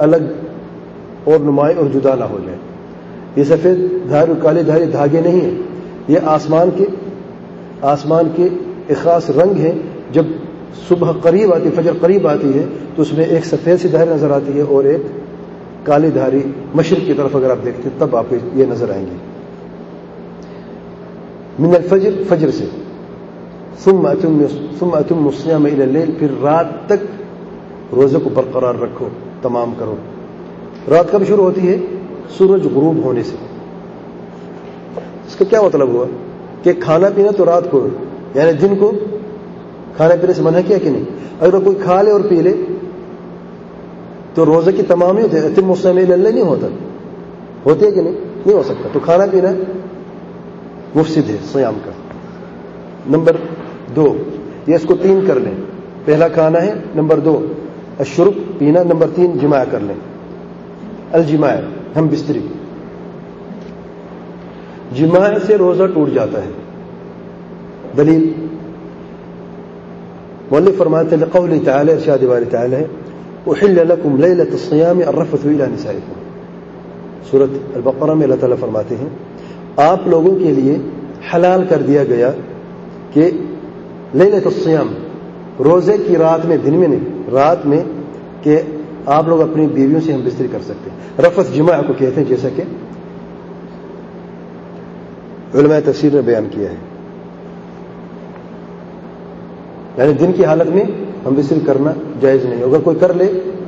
الگ اور نمایاں اور جدا نہ ہو جائے. یہ سفید دھارے اور کالے دھارے دھاگے نہیں ہیں، یہ آسمان کے ایک خاص رنگ ہیں. جب صبح قریب آتی، فجر قریب آتی ہے تو اس میں ایک سفید سی دھاری نظر آتی ہے اور ایک کالی دھاری مشرق کی طرف اگر آپ دیکھتے ہیں تب آپ کو یہ نظر آئیں گے. من الفجر، فجر سے، ثم اتم الصيام الى الليل، پھر رات تک روزے کو برقرار رکھو، تمام کرو. رات کب شروع ہوتی ہے؟ سورج غروب ہونے سے. اس کا کیا مطلب ہوا کہ کھانا پینا تو رات کو، یعنی دن کو کھانے پینے سے منع کیا کہ نہیں؟ اگر کوئی کھا لے اور پی لے تو روزے کی تمام نہیں ہوتے، اتم الصيام الى الليل نہیں ہوتا. ہوتے ہے کہ نہیں ہو سکتا. تو کھانا پینا مفسد ہے صیام کا. نمبر 2، یہ اس کو 3 کر لیں. پہلا کھانا ہے، نمبر 2 الشرب پینا، نمبر 3 جماع کر لیں. الجماع ہم بستری، جماع سے روزہ ٹوٹ جاتا ہے. دلیل مؤلف فرماتے ہیں لقوله تعالی، ارشاد باری تعالی ہے احل لكم ليلة الصيام الرفث الى نسائكم. سورۃ البقرہ میں اللہ تعالیٰ فرماتے ہیں آپ لوگوں کے لیے حلال کر دیا گیا کہ لیلۃ الصیام، روزے کی رات میں، دن میں نہیں، رات میں، کہ آپ لوگ اپنی بیویوں سے ہم بستری کر سکتے ہیں. رفث جماع کو کہتے ہیں، جیسا کہ علماء تفسیر نے بیان کیا ہے. یعنی دن کی حالت میں ہم بستری کرنا جائز نہیں. اگر کوئی کر لے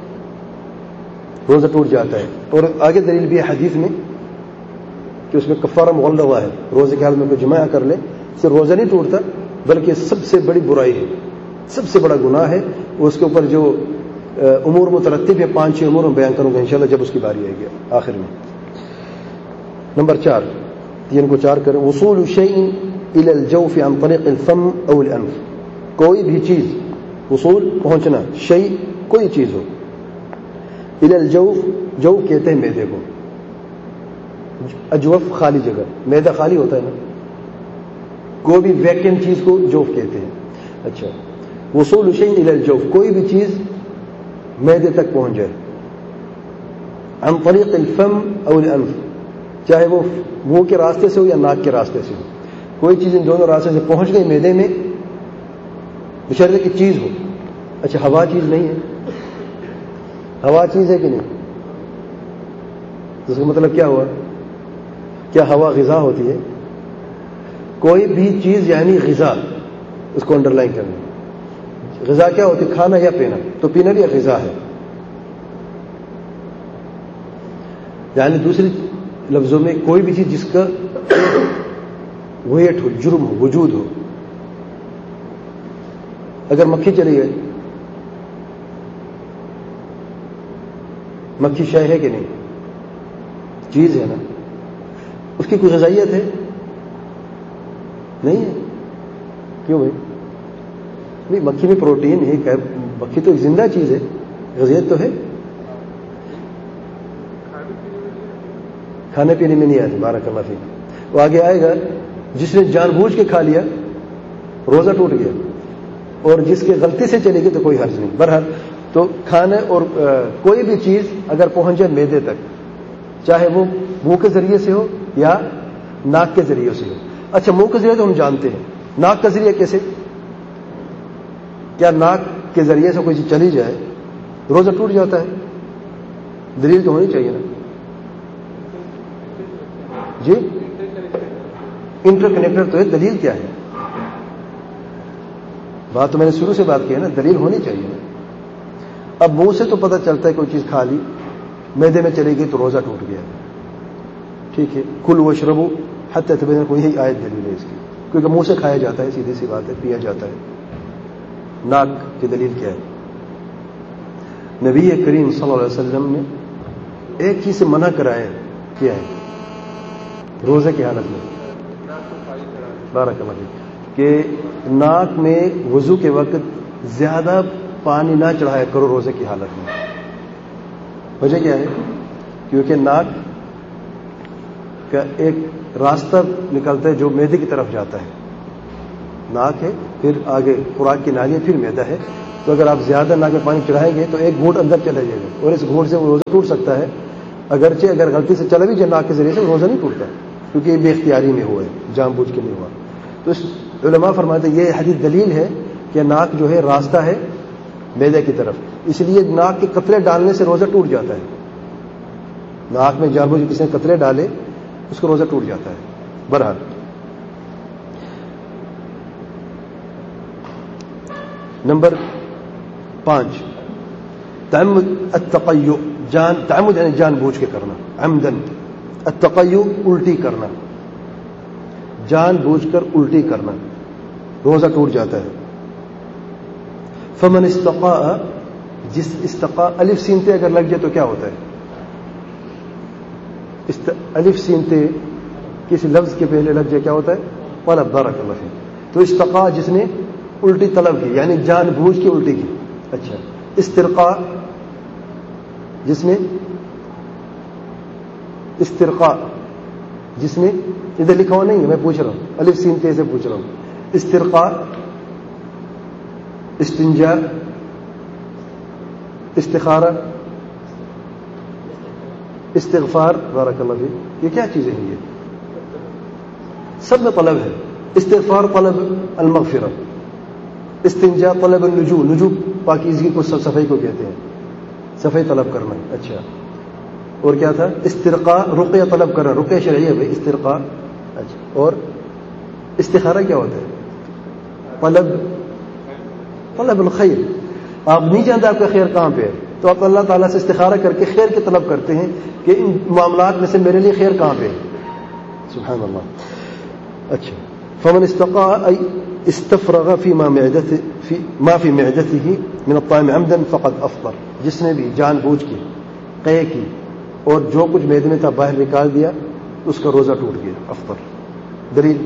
روزہ ٹوٹ جاتا ہے. اور آگے دلیل بھی ہے حدیث میں کہ اس میں کفارہ مغلظہ ہے. روزے کی حالت میں کوئی جماع کر لے صرف روزہ نہیں ٹوٹتا بلکہ سب سے بڑی برائی ہے، سب سے بڑا گناہ ہے. اس کے اوپر جو امور مترتب ہے 5-6 امور میں بیان کروں گا انشاءاللہ جب اس کی باری آئے گی آخر میں. نمبر 4، 3 کو 4 کریں. وصول شيء الى الجوف عن طريق الفم او الانف، کوئی بھی چیز، وصول پہنچنا، شيء کوئی چیز ہو، الى الجوف، جوف کہتے ہیں معدے کو. اجوف خالی جگہ، معدہ خالی ہوتا ہے نا، کوئی بھی ویکینٹ چیز کو جوف کہتے ہیں. اچھا، وصول شيء الى الجوف، کوئی بھی چیز معدے تک پہنچ جائے. عن طریق الفم او الانف، چاہے وہ منہ کے راستے سے ہو یا ناک کے راستے سے ہو، کوئی چیز ان دونوں راستے سے پہنچ گئی معدے میں، بشرطے کی چیز ہو. اچھا، ہوا چیز نہیں ہے؟ ہوا چیز ہے کہ نہیں؟ اس کا مطلب کیا ہوا؟ کیا ہوا غذا ہوتی ہے؟ کوئی بھی چیز یعنی غذا، اس کو انڈر لائن کرنا. غذا کیا ہوتی ہے؟ کھانا یا پینا. تو پینا بھی غذا ہے. یعنی دوسری لفظوں میں کوئی بھی چیز جس کا ویٹ ہو، جرم ہو، وجود ہو. اگر مکھی چلی گئی، مکھی شے ہے کہ نہیں؟ چیز ہے نا. اس کی کوئی غذائیت ہے؟ نہیں ہے. کیوں بھائی؟ مکھی میں پروٹین ہے، مکھی تو ایک زندہ چیز ہے، غذائیت تو ہے. کھانے پینے میں نہیں آتی. بارک اللہ فیک. وہ آگے آئے گا جس نے جان بوجھ کے کھا لیا روزہ ٹوٹ گیا، اور جس کے غلطی سے چلے گی تو کوئی حرج نہیں. بہرحال تو کھانے اور کوئی بھی چیز اگر پہنچ جائے معدے تک، چاہے وہ منہ کے ذریعے سے ہو یا ناک کے ذریعے سے ہو. اچھا، منہ کے ذریعے تو ہم جانتے ہیں، ناک کا ذریعہ کیسے؟ کیا ناک کے ذریعے سے کوئی چیز چلی جائے روزہ ٹوٹ جاتا ہے؟ دلیل تو ہونی چاہیے نا جی. انٹر کنیکٹر تو ہے، دلیل کیا ہے؟ بات تو میں نے شروع سے بات کی ہے نا، دلیل ہونی چاہیے. اب منہ سے تو پتہ چلتا ہے کوئی چیز کھا لی، معدے میں چلے گی تو روزہ ٹوٹ گیا. ٹھیک ہے، کلوا واشربوا حتی یتبین لکم، یہی آیت دلیل ہے اس کی، کیونکہ منہ سے کھایا جاتا ہے، سیدھی سی بات ہے، پیا جاتا ہے. ناک کی دلیل کیا ہے؟ نبی کریم صلی اللہ علیہ وسلم نے ایک چیز سے منع کرایا، کیا ہے؟ روزے کی حالت میں بارک اللہ فیک، کہ ناک میں وضو کے وقت زیادہ پانی نہ چڑھایا کرو روزے کی حالت میں. وجہ کیا ہے؟ کیونکہ ناک کا ایک راستہ نکلتا ہے جو معدے کی طرف جاتا ہے. ناک ہے، پھر آگے خوراک کی نالی ہے، پھر معدہ ہے. تو اگر آپ زیادہ ناک میں پانی چڑھائیں گے تو ایک گھونٹ اندر چلا جائے گا اور اس گھونٹ سے وہ روزہ ٹوٹ سکتا ہے. اگرچہ اگر غلطی سے چلا بھی جائے ناک کے ذریعے سے روزہ نہیں ٹوٹتا کیونکہ یہ بے اختیاری میں ہوا ہے, جان بوجھ کے نہیں ہوا. تو اس علماء فرماتے ہیں یہ حدیث دلیل ہے کہ ناک جو ہے راستہ ہے معدے کی طرف, اس لیے ناک کے قطرے ڈالنے سے روزہ ٹوٹ جاتا ہے. ناک میں جان بوجھ کسی نے قطرے ڈالے اس کو روزہ ٹوٹ جاتا ہے. بہرحال نمبر 5 تعمد التقیؤ, تعمد یعنی جان بوجھ کے کرنا, عمدن. التقیؤ الٹی کرنا, جان بوجھ کر الٹی کرنا, روزہ ٹوٹ جاتا ہے. فمن استقاء, جس استقاء الف سین تے اگر لگ جائے تو کیا ہوتا ہے؟ الف سین تے کسی لفظ کے پہلے لگ جائے کیا ہوتا ہے؟ طلب. بارک اللہ فیک. تو استقاء جس نے الٹی طلب کی یعنی جان بوجھ کے الٹی کی. اچھا. استرقاء جس نے, استرقاء جس نے, ادھر لکھا ہوا نہیں ہے میں پوچھ رہا ہوں, الف سین تے سے پوچھ رہا ہوں. استرقاء, استنجاء, استخارہ, استغفار. بارک اللہ فیک. یہ کیا چیزیں ہیں؟ یہ سب میں طلب ہے. استغفار طلب المغفرہ, استنجاء طلب النجو, نجو پاکیزگی کو صفائی کو کہتے ہیں, صفائی طلب کرنا. اچھا. اور کیا تھا؟ استرقاء رقیہ طلب کرنا, رقیہ شرعیہ بھائی استرقاء. اچھا. اور استخارہ کیا ہوتا ہے؟ طلب الخیر. آپ نہیں جانتے آپ کا خیر کہاں پہ ہے تو آپ اللہ تعالیٰ سے استخارہ کر کے خیر کی طلب کرتے ہیں کہ ان معاملات میں سے میرے لیے خیر کہاں پہ ہے. سبحان اللہ. اچھا. فمن استقاء ای استفرغ فيما في معدته من الطعام عمدا فقد افطر. جس نے بھی جان بوجھ کے قے کی اور جو کچھ معدے میں تھا باہر نکال دیا اس کا روزہ ٹوٹ گیا. افطر. دلیل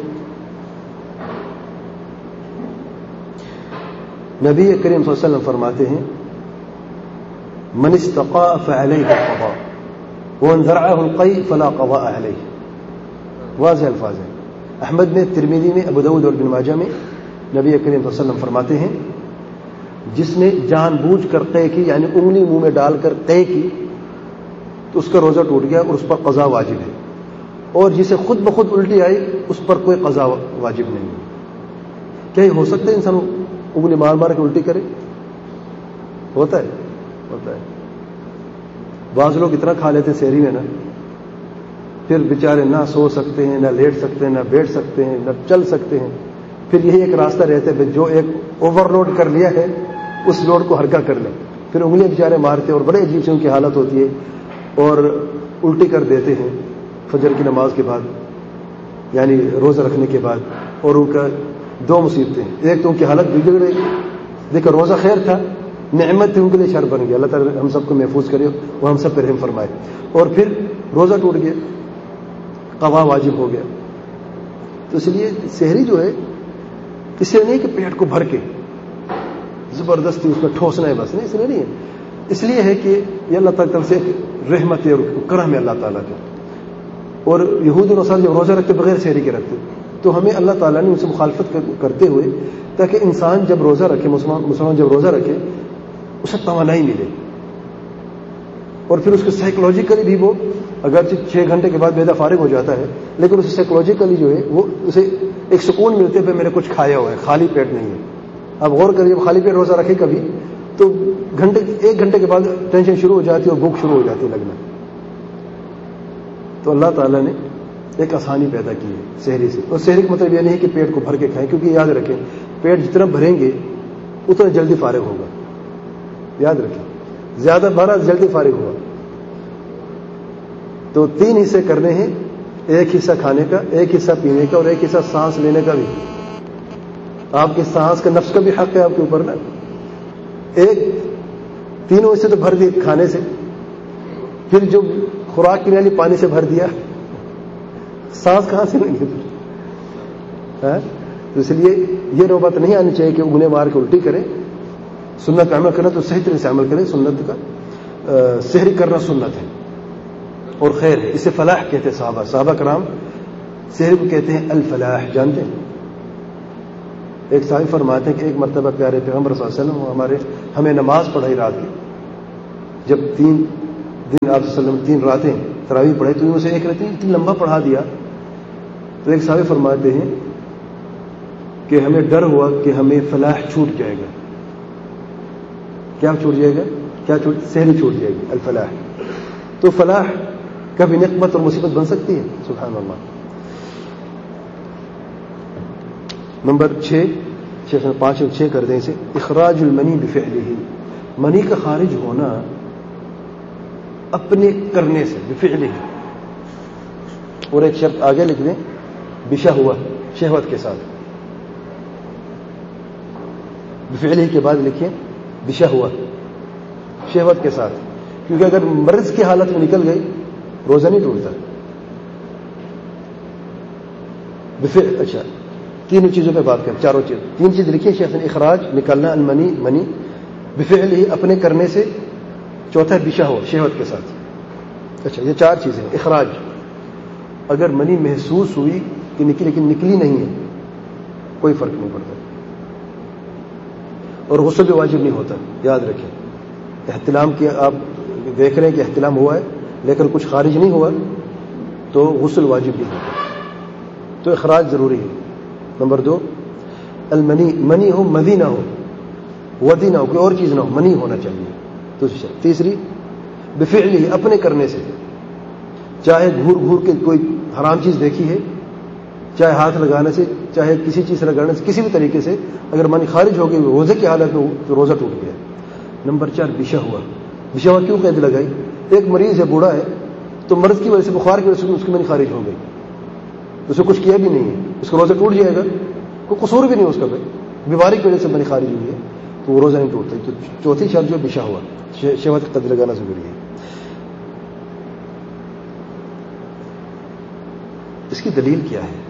نبی کریم صلی اللہ علیہ وسلم فرماتے ہیں من استقاء فعليه القضاء ومن ذرعه القيء فلا قضاء عليه. واضح الفاظ ہیں. احمد میں, ترمذی میں, ابو داؤد اور ابن ماجہ میں نبی کریم صلی اللہ علیہ وسلم فرماتے ہیں جس نے جان بوجھ کر قے کی یعنی انگلی منہ میں ڈال کر قے کی تو اس کا روزہ ٹوٹ گیا اور اس پر قضا واجب ہے, اور جسے خود بخود الٹی آئی اس پر کوئی قضا واجب نہیں ہے. کیا یہ ہو سکتا ہے انسان انگلی مار مار کے الٹی کرے؟ ہوتا ہے, ہوتا ہے. بعض لوگ اتنا کھا لیتے ہیں سحری میں نا, پھر بیچارے نہ سو سکتے ہیں, نہ لیٹ سکتے ہیں, نہ بیٹھ سکتے ہیں, نہ چل سکتے ہیں. پھر یہی ایک راستہ رہتا ہے جو ایک اوور لوڈ کر لیا ہے اس لوڈ کو ہلکا کر لیں. پھر انگلیاں بیچارے مارتے اور بڑے عجیب سے ان کی حالت ہوتی ہے اور الٹی کر دیتے ہیں فجر کی نماز کے بعد یعنی روزہ رکھنے کے بعد. اور ان کا دو مصیبتیں, ایک تو ان کی حالت بگڑ گئی, دیکھو روزہ خیر تھا, نعمت تھی, ان کے لیے شر بن گیا. اللہ تعالیٰ ہم سب کو محفوظ کرے, وہ ہم سب پہ رحم فرمائے. اور پھر روزہ ٹوٹ گیا, قضا واجب ہو گیا. تو اس لیے سحری جو ہے اس لیے نہیں کہ پیٹ کو بھر کے زبردستی اس میں ٹھوسنا ہے بس, نہیں, اس لیے نہیں ہے. اس لیے ہے کہ یہ اللہ تعالیٰ سے رحمت اور کرم ہے اللہ تعالیٰ کا. اور یہود اور نصارا جب روزہ رکھتے بغیر سحری کے رکھتے تو ہمیں اللہ تعالیٰ نے ان سے مخالفت کرتے ہوئے تاکہ انسان جب روزہ رکھے, مسلمان جب روزہ رکھے اسے توانائی ملے, اور پھر اس کو سائیکولوجیکلی بھی وہ اگرچہ 6 گھنٹے کے بعد معدہ فارغ ہو جاتا ہے لیکن اسے سائیکولوجیکلی جو ہے وہ اسے ایک سکون ملتے ہے, میں نے کچھ کھایا ہوا ہے, خالی پیٹ نہیں ہے. اب غور کریے, جب خالی پیٹ روزہ رکھے کبھی تو 1 گھنٹے کے بعد ٹینشن شروع ہو جاتی ہے اور بھوک شروع ہو جاتی ہے لگنا. تو اللہ تعالیٰ نے ایک آسانی پیدا کی ہے سحری سے. اور سحری کا مطلب یہ نہیں کہ پیٹ کو بھر کے کھائیں, کیونکہ یاد رکھیں پیٹ جتنا بھریں گے اتنا جلدی فارغ ہوگا. یاد رکھیں زیادہ بھرا جلدی فارغ ہوگا. تو 3 حصے کرنے ہیں, ایک حصہ کھانے کا, ایک حصہ پینے کا, اور ایک حصہ سانس لینے کا بھی. آپ کی سانس کا نفس کا بھی حق ہے آپ کے اوپر نا. ایک 3 حصے تو بھر دیے کھانے سے, پھر جو خوراک پینے والی پانی سے بھر دیا, سانس کہاں سے لیں گے؟ تو اس لیے یہ نوبت نہیں آنی چاہیے کہ انگلیں مار کے الٹی کریں. سنت پہ عمل کرنا تو صحیح طرح سے عمل کریں. سنت کا سحری کرنا سنت ہے اور خیر ہے. اسے فلاح کہتے ہیں صحابہ کرام. سحری کو کہتے ہیں الفلاح, جانتے ہیں ایک صحابی فرماتے ہیں کہ ایک مرتبہ پیارے پیغمبر صلی اللہ علیہ وسلم ہمیں نماز پڑھائی رات کی. جب 3 دن آپ صلی اللہ علیہ وسلم 3 راتیں تراویح پڑھائی تو ان سے ایک رات اتنی لمبا پڑھا دیا. تو ایک صحابی فرماتے ہیں کہ ہمیں ڈر ہوا کہ ہمیں فلاح چھوٹ جائے گا. کیا چھوٹ جائے گا؟ سحری چھوٹ جائے گی الفلاح. تو فلاح کبھی نقمت اور مصیبت بن سکتی ہے. سبحان اللہ. نمبر 6 5 اور 6 کر دیں اسے. اخراج المنی بفعلہ، منی کا خارج ہونا اپنے کرنے سے، بفعلہ. اور ایک شرط آگے لکھ دیں، بشہوہ، شہوت کے ساتھ. بفعلہ کے بعد لکھیں بشہوہ، شہوت کے ساتھ. کیونکہ اگر مرض کی حالت میں نکل گئی روزہ نہیں ٹوٹتا. اچھا 3 چیزوں پہ بات کریں، 4 چیز، 3 چیز لکھیے شیخ نے. اخراج، نکلنا، المنی، منی، بفعلہ، اپنے کرنے سے. چوتھا بشہوہ، شہوت کے ساتھ. اچھا یہ 4 چیزیں. اخراج، اگر منی محسوس ہوئی کہ نکلی لیکن نکلی نہیں ہے کوئی فرق نہیں پڑتا. اور غسل بھی واجب نہیں ہوتا، یاد رکھیں. احتلام کیا، آپ دیکھ رہے ہیں کہ احتلام ہوا ہے لیکن کچھ خارج نہیں ہوا تو غسل واجب نہیں ہوتا. تو اخراج ضروری ہے. نمبر 2 المنی، منی ہو، مدی نہ ہو، ودی نہ ہو، کوئی اور چیز نہ ہو، منی ہونا چاہیے. تیسری بفعلی، اپنے کرنے سے. چاہے گھور کے کوئی حرام چیز دیکھی ہے، چاہے ہاتھ لگانے سے، چاہے کسی چیز سے لگانے سے، کسی بھی طریقے سے اگر منی خارج ہو گئی روزے کی حالت میں تو روزہ ٹوٹ گیا. نمبر 4 بشہوہ. بشہوہ کیوں قید لگائی؟ ایک مریض ہے، بوڑھا ہے، تو مرض کی وجہ سے، بخار کی وجہ سے اس کی منی خارج ہو گئی، اسے کچھ کیا بھی نہیں ہے، اس کا روزہ ٹوٹ جائے گا. کوئی قصور بھی نہیں اس کا، بیماری کی وجہ سے منی خارج ہوئی ہے تو وہ روزہ نہیں ٹوٹتا. تو چوتھی شرط جو بشہوہ، شہوت کا قید لگانا ضروری ہے. اس کی دلیل کیا ہے؟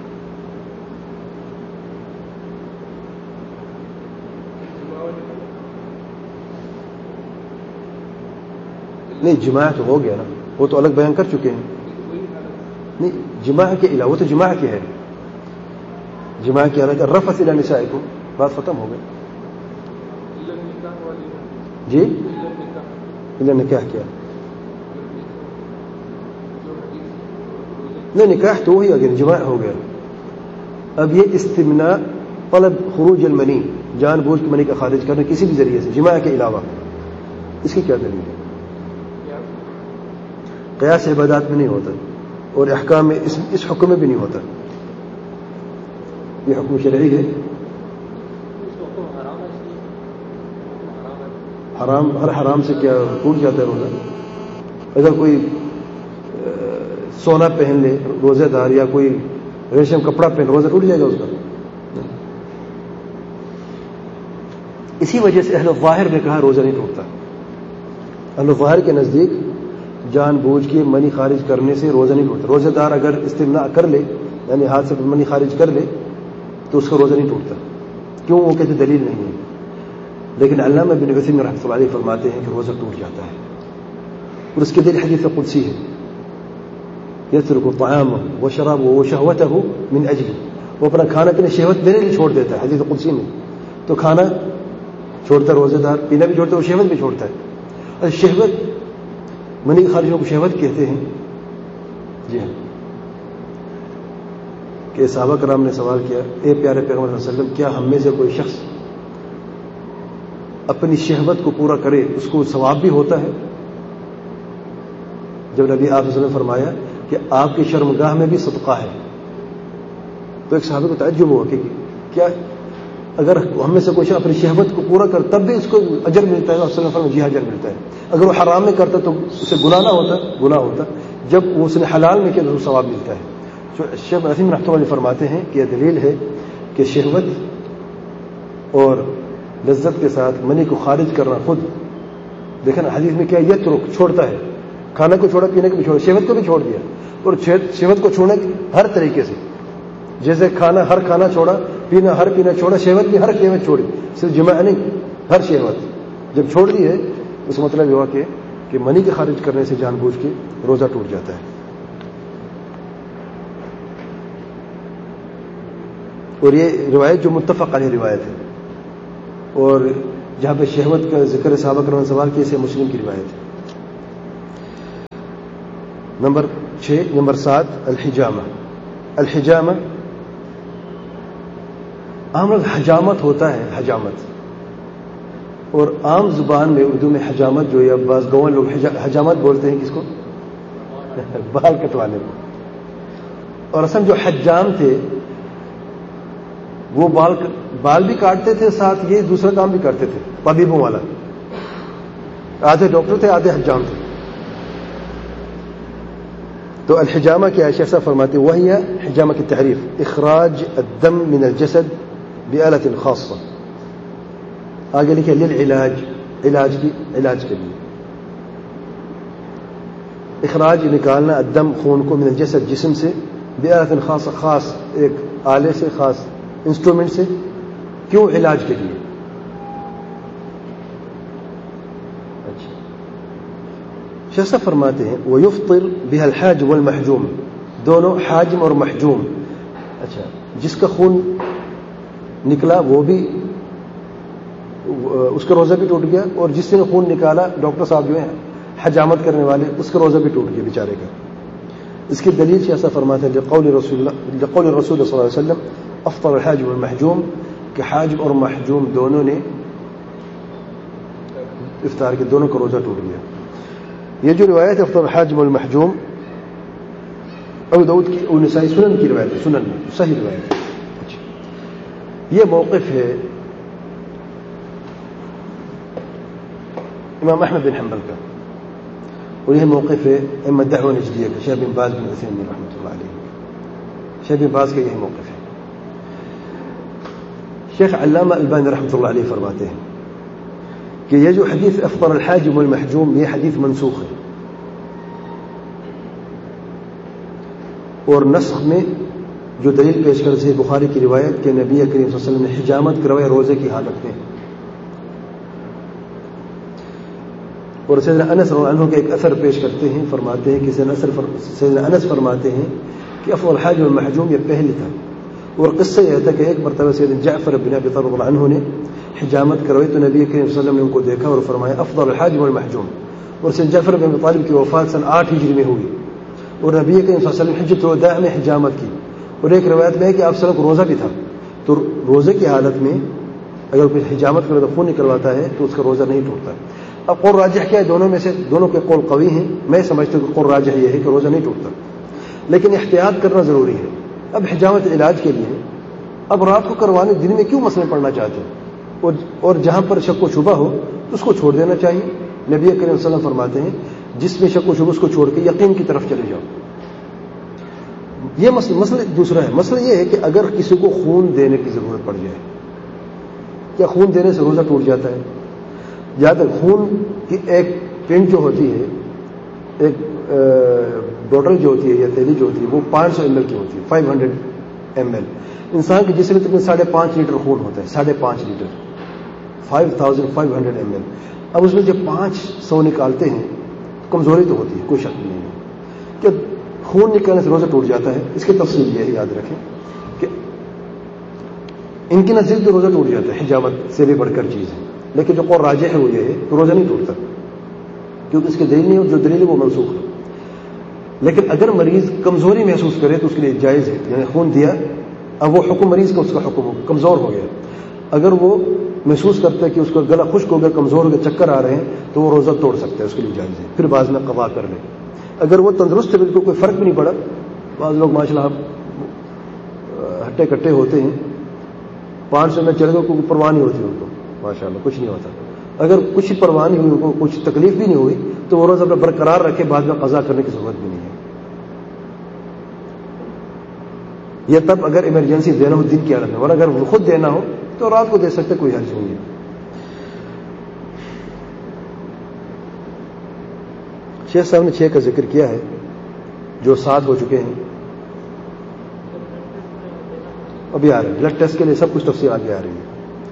نہیں، جماع تو ہو گیا نا، وہ تو الگ بیان کر چکے ہیں. نہیں، جماع کے علاوہ، وہ تو جماع کی ہے. جماع کی حالت رفث الی نسائکم، بات ختم ہو گئی. جی الا نکاح کیا؟ نہیں، نکاح تو وہی اگر جماع ہو گیا. اب یہ استمناء، طلب خروج المنی، جان بوجھ کے منی کا خارج کرنا کسی بھی ذریعے سے، جماع کے علاوہ، اس کی کیا دلیل ہے؟ قیاس عبادات میں نہیں ہوتا اور احکام میں اس حکم میں بھی نہیں ہوتا. یہ حکم شرعی ہے. حرام، ہر حرام سے کیا ٹوٹ جاتا ہے روزہ؟ اگر کوئی سونا پہن لے روزے دار، یا کوئی ریشم کپڑا پہن، روزہ ٹوٹ جائے گا اس کا؟ اسی وجہ سے اہل الظاہر نے کہا روزہ نہیں ٹوٹتا. اہل الظاہر کے نزدیک جان بوجھ کے منی خارج کرنے سے روزہ نہیں ٹوٹتا. روزہ دار اگر استمناء کر لے، یعنی ہاتھ سے منی خارج کر لے، تو اس کا روزہ نہیں ٹوٹتا. کیوں؟ وہ کہتے دلیل نہیں ہے. لیکن علامہ ابن عثیمین رحمۃ اللہ علیہ فرماتے ہیں کہ روزہ ٹوٹ جاتا ہے، اور اس کے دلیل حدیث قدسی ہے، یترک طعامہ وشرابہ وشہوتہ من اجلی، وہ اپنا کھانا پینا شہوت میرے لیے چھوڑ دیتا ہے. حدیث قدسی میں تو کھانا چھوڑتا ہے روزہ دار، پینا بھی چھوڑتا ہے، وہ شہوت بھی چھوڑتا ہے. اور شہوت، منی کے خارجوں کو شہوت کہتے ہیں. جی ہاں، کہ صحابہ کرام نے سوال کیا، اے پیارے پیغمبر صلی اللہ علیہ وسلم، کیا ہم میں سے کوئی شخص اپنی شہوت کو پورا کرے اس کو ثواب بھی ہوتا ہے؟ جب نبی آپ صلی اللہ علیہ وسلم نے فرمایا کہ آپ کی شرمگاہ میں بھی صدقہ ہے، تو ایک صحابہ کو تعجب ہوا کہ کیا اگر ہم میں سے کوئی شخص اپنی شہوت کو پورا کر تب بھی اس کو اجر ملتا ہے؟ صلی اللہ علیہ وسلم جی اجر ملتا ہے. اگر وہ حرام میں کرتا تو اسے گناہ نہ ہوتا، گناہ ہوتا. جب وہ اس نے حلال میں کیا تو ثواب ملتا ہے. شیخ عثیم رحمۃ اللہ فرماتے ہیں کہ یہ دلیل ہے کہ شہوت اور لذت کے ساتھ منی کو خارج کرنا خود، دیکھیں نا حدیث میں کیا، یترک، چھوڑتا ہے، کھانا کو چھوڑا، پینے کو بھی چھوڑا، شہوت کو بھی چھوڑ دیا. اور شہوت کو چھوڑنے ہر طریقے سے، جیسے ہر کھانا چھوڑا، پینا ہر پینا چھوڑا، شہوت بھی ہر شہوت چھوڑی، صرف جماع نہیں، ہر شہوت جب چھوڑ دی ہے اس مطلب یہ ہوا کہ منی کے خارج کرنے سے جان بوجھ کے روزہ ٹوٹ جاتا ہے. اور یہ روایت جو متفق علیہ روایت ہے، اور جہاں پہ شہوت کا ذکر صحابہ کرام نے سوال کیا، اسے مسلم کی روایت ہے۔ نمبر 7 الحجامہ۔ الحجامہ عام لفظ حجامت ہوتا ہے، حجامت، اور عام زبان میں اردو میں حجامت جو ہے، بعض گاؤں لوگ حجامت بولتے ہیں کس کو؟ بال کٹوانے کو۔ اور اصل جو حجام تھے وہ بال بھی کاٹتے تھے، ساتھ یہ دوسرا کام بھی کرتے تھے، طبیبوں والا۔ آدھے ڈاکٹر تھے، آدھے حجام تھے۔ تو الحجامہ کیا ہے؟ شیخ صاحب فرماتے ہیں وہی حجامہ کی تعریف اخراج الدم من الجسد بآلة خاصة، آگے لکھے للعلاج، علاج کے لیے اخراج نکالنا، الدم خون کو، من الجسد جسم سے، بآلة خاصة خاص ایک آلے سے، خاص انسٹرومنٹ سے، کیوں؟ علاج کے لیے۔ اچھا، شیخ صاحب فرماتے ہیں وَيُفْطِرْ بِهَا الْحَاجِمُ وَالْمَحْجُومُ، دونوں حاجم اور محجوم۔ اچھا، جس کا خون نکلا وہ بھی، اس کا روزہ بھی ٹوٹ گیا، اور جس نے خون نکالا، ڈاکٹر صاحب جو ہیں حجامت کرنے والے، اس کا روزہ بھی ٹوٹ گیا بیچارے کا۔ اس کی دلیل شیخ صاحب فرماتے ہیں لقول رسول صلی اللہ علیہ وسلم افطر الحاجم والمحجوم، کہ حاجم اور محجوم دونوں نے افطار کے، دونوں کا روزہ ٹوٹ گیا۔ یہ جو روایت ہے افطر الحاجم والمحجوم، ابو داؤد کی اور نسائی سنن کی روایت ہے، سنن میں صحیح روایت ہے۔ اچھا، یہ موقف ہے امام احمد بن حنبل کا، اور یہ موقف ہے ائمہ دعوہ نجدیہ کا، شیخ بن باز بن عثیمین رحمۃ اللہ علیہ۔ شیخ بن باز کا یہی موقف ہے۔ شیخ علامہ البانی رحمۃ اللہ علیہ فرماتے ہیں کہ یہ جو حدیث افطر الحاجم والمحجوم، یہ حدیث منسوخ ہے، اور نسخ میں جو دلیل پیش کرتے ہیں بخاری کی روایت کہ نبی کریم صلی اللہ علیہ وسلم نے حجامت کروایا روزے کی حالت میں، اور سیدنا انس رضی اللہ عنہ کے ایک اثر پیش کرتے ہیں، فرماتے ہیں کہ سیدنا انس فرماتے ہیں کہ افضل الحاجم والمحجوم یہ پہلے تھا، اور قصہ یہ تھا کہ ایک مرتبہ سیدنا جعفر بن ابی طالب رضی اللہ عنہ نے حجامت کروائی، تو نبی کریم صلی اللہ علیہ وسلم نے ان کو دیکھا اور فرمایا افضل الحاجم والمحجوم۔ اور سیدنا جعفر بن ابی طالب کی وفات سن 8 ہجری میں ہوئی، اور نبی کریم صلی اللہ علیہ وسلم حجۃ الوداع میں حجامت کی، اور ایک روایت میں ہے کہ آپ صلی اللہ علیہ وسلم کو روزہ بھی تھا، تو روزے کی حالت میں اگر کوئی حجامت کرے تو خون نکلواتا ہے تو اس کا روزہ نہیں ٹوٹتا۔ اب قول راجح کیا ہے؟ دونوں میں سے دونوں کے قول قوی ہیں، میں سمجھتا ہوں کہ قول راجح یہ ہے کہ روزہ نہیں ٹوٹتا، لیکن احتیاط کرنا ضروری ہے۔ اب حجامت علاج کے لیے، اب رات کو کروانے، دن میں کیوں مسئلے پڑھنا چاہتے ہیں؟ اور جہاں پر شک و شبہ ہو تو اس کو چھوڑ دینا چاہیے۔ نبی کریم صلی اللہ علیہ وسلم فرماتے ہیں جس میں شک و شبہ اس کو چھوڑ کے یقین کی طرف چلے جاؤ۔ یہ مسئلہ دوسرا ہے۔ مسئلہ یہ ہے کہ اگر کسی کو خون دینے کی ضرورت پڑ جائے، کیا خون دینے سے روزہ ٹوٹ جاتا ہے؟ یاد ہے خون کی ایک پن جو ہوتی ہے، ایک بوٹل جو ہوتی ہے یا تیلی جو ہوتی ہے، وہ 500 ml کی ہوتی ہے، 500 ml۔ انسان کے جسم میں تقریباً 5.5 لیٹر خون ہوتا ہے، 5.5 لیٹر، 5500 ml۔ اب اس میں جب 500 نکالتے ہیں تو کمزوری تو ہوتی ہے، کوئی شک نہیں ہے کہ خون نکالنے سے روزہ ٹوٹ جاتا ہے۔ اس کی تفصیل یہ ہے، یاد رکھیں کہ ان کی نزدیک تو روزہ ٹوٹ جاتا ہے، حجامت سے بھی بڑھ کر چیز ہے، لیکن جو قول راجح ہے وہ یہ ہے کہ روزہ نہیں ٹوٹتا، کیونکہ اس کے دلیل نہیں، جو دلیل ہے وہ منسوخ ہے۔ لیکن اگر مریض کمزوری محسوس کرے تو اس کے لیے جائز ہے، یعنی خون دیا، اب وہ حکم مریض کا، اس کا حکم کمزور ہو گیا، اگر وہ محسوس کرتا ہے کہ اس کا گلا خشک ہو گیا، کمزور ہو گیا، چکر آ رہے ہیں، تو وہ روزہ توڑ سکتا ہے، اس کے لیے جائز ہے، پھر بعد میں قضا کر لے۔ اگر وہ تندرست ہے، بالکل کوئی فرق بھی نہیں پڑا، بعض لوگ ماشاء اللہ ہٹے کٹے ہوتے ہیں، 500 میں چلے گئے، کوئی پرواہ نہیں ہوتی ان کو، ماشاء اللہ کچھ نہیں ہوتا۔ اگر کچھ پرواہ نہیں ہوئی، ان کو کچھ تکلیف بھی نہیں ہوئی، تو وہ روزہ اپنا برقرار رکھے، بعد میں قضا کرنے کی ضرورت بھی نہیں ہے۔ یہ تب اگر ایمرجنسی دینا ہو دن کی حالت میں، اور اگر وہ خود دینا ہو تو رات کو دے سکتے، کوئی حرج نہیں ہے۔ شیخ صاحب نے 6 کا ذکر کیا ہے، جو 7 ہو چکے ہیں، ابھی آ رہے ہیں بلڈ ٹیسٹ کے لیے، سب کچھ تفصیل آگے آ رہی ہے۔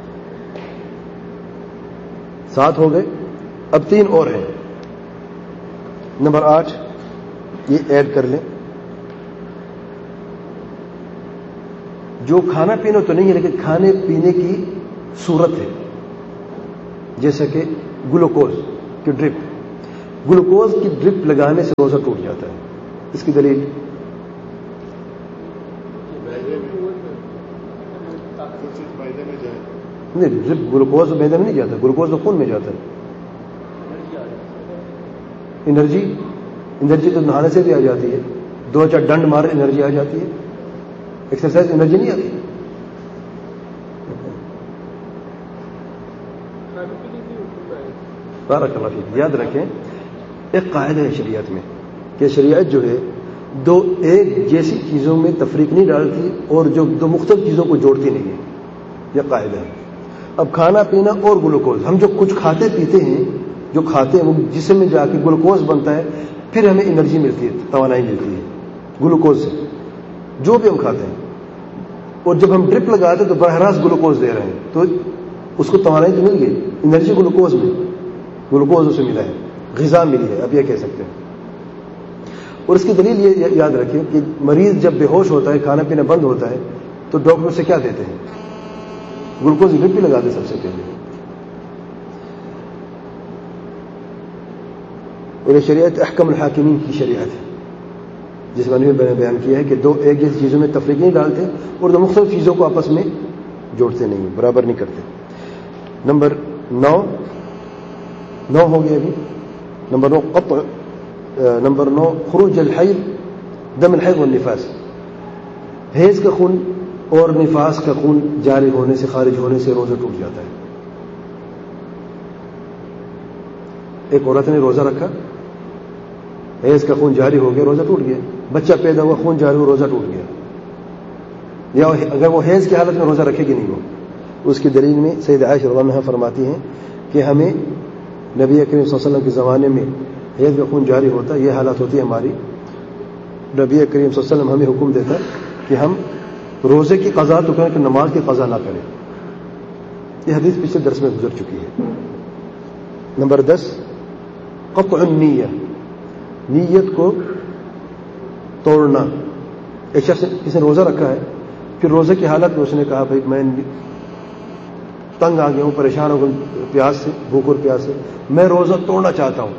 7 ہو گئے، اب 3 اور ہیں۔ نمبر 8 یہ ایڈ کر لیں، جو کھانا پینا تو نہیں ہے لیکن کھانے پینے کی صورت ہے، جیسا کہ گلوکوز کی ڈرپ، گلوکوز کی ڈرپ لگانے سے روزہ ٹوٹ جاتا ہے. اس کی دلیل نہیں، ڈرپ گلوکوز معدے میں نہیں جاتا، گلوکوز تو خون میں جاتا ہے. انرجی تو نہانے سے بھی آ جاتی ہے، 2-4 ڈنڈ مار انرجی آ جاتی ہے، ایکسرسائز انرجی نہیں آتی. بارک اللہ فیک. یاد رکھیں ایک قاعدہ ہے شریعت میں کہ شریعت جو ہے دو ایک جیسی چیزوں میں تفریق نہیں ڈالتی اور جو دو مختلف چیزوں کو جوڑتی نہیں ہے، یہ قاعدہ ہے. اب کھانا پینا اور گلوکوز، ہم جو کچھ کھاتے پیتے ہیں، جو کھاتے ہیں وہ جسم میں جا کے گلوکوز بنتا ہے، پھر ہمیں انرجی ملتی ہے، توانائی ملتی ہے گلوکوز سے، جو بھی ہم کھاتے ہیں. اور جب ہم ڈرپ لگاتے ہیں تو براہ راست گلوکوز دے رہے ہیں، تو اس کو توانائی تو مل گئی، انرجی گلوکوز میں، گلوکوز اسے ملا ہے، غذا ملی ہے، اب یہ کہہ سکتے ہیں. اور اس کی دلیل یہ یاد رکھیں کہ مریض جب بے ہوش ہوتا ہے، کھانا پینا بند ہوتا ہے، تو ڈاکٹر سے کیا دیتے ہیں؟ گلوکوز ڈرپ بھی لگاتے سب سے پہلے. اور یہ شریعت احکم الحاکمین کی شریعت ہے، جس میں نے بیان کیا ہے کہ دو ایک جیسی چیزوں میں تفریق نہیں ڈالتے اور دو مختلف چیزوں کو آپس میں جوڑتے نہیں، برابر نہیں کرتے. نمبر 9 ہو گیا ابھی. نمبر 9 خروج الحیض، دم الحیض والنفاس، حیض کا خون اور نفاس کا خون جاری ہونے سے، خارج ہونے سے روزہ ٹوٹ جاتا ہے. ایک عورت نے روزہ رکھا، حیض کا خون جاری ہو گیا، روزہ ٹوٹ گیا. بچہ پیدا ہوا، خون جاری ہوا، روزہ ٹوٹ گیا. یا اگر وہ حیض کی حالت میں روزہ رکھے گی نہیں، وہ اس کی دلیل میں سید عائشہ رضی اللہ عنہا فرماتی ہیں کہ ہمیں نبی کریم صلی اللہ علیہ وسلم کے زمانے میں حیض کا خون جاری ہوتا، یہ حالت ہوتی ہے ہماری، نبی کریم صلی اللہ علیہ وسلم ہمیں حکم دیتا کہ ہم روزے کی قضا تو کریں کہ نماز کی قضا نہ کریں. یہ حدیث پچھلے درس میں گزر چکی ہے. نمبر 10 قطع النیہ، نیت کو توڑنا. ایک شخص کسی نے روزہ رکھا ہے، پھر روزے کی حالت میں اس نے کہا بھائی میں تنگ آ گیا ہوں، پریشان ہو گیا پیاس سے، بھوک اور پیاس سے، میں روزہ توڑنا چاہتا ہوں.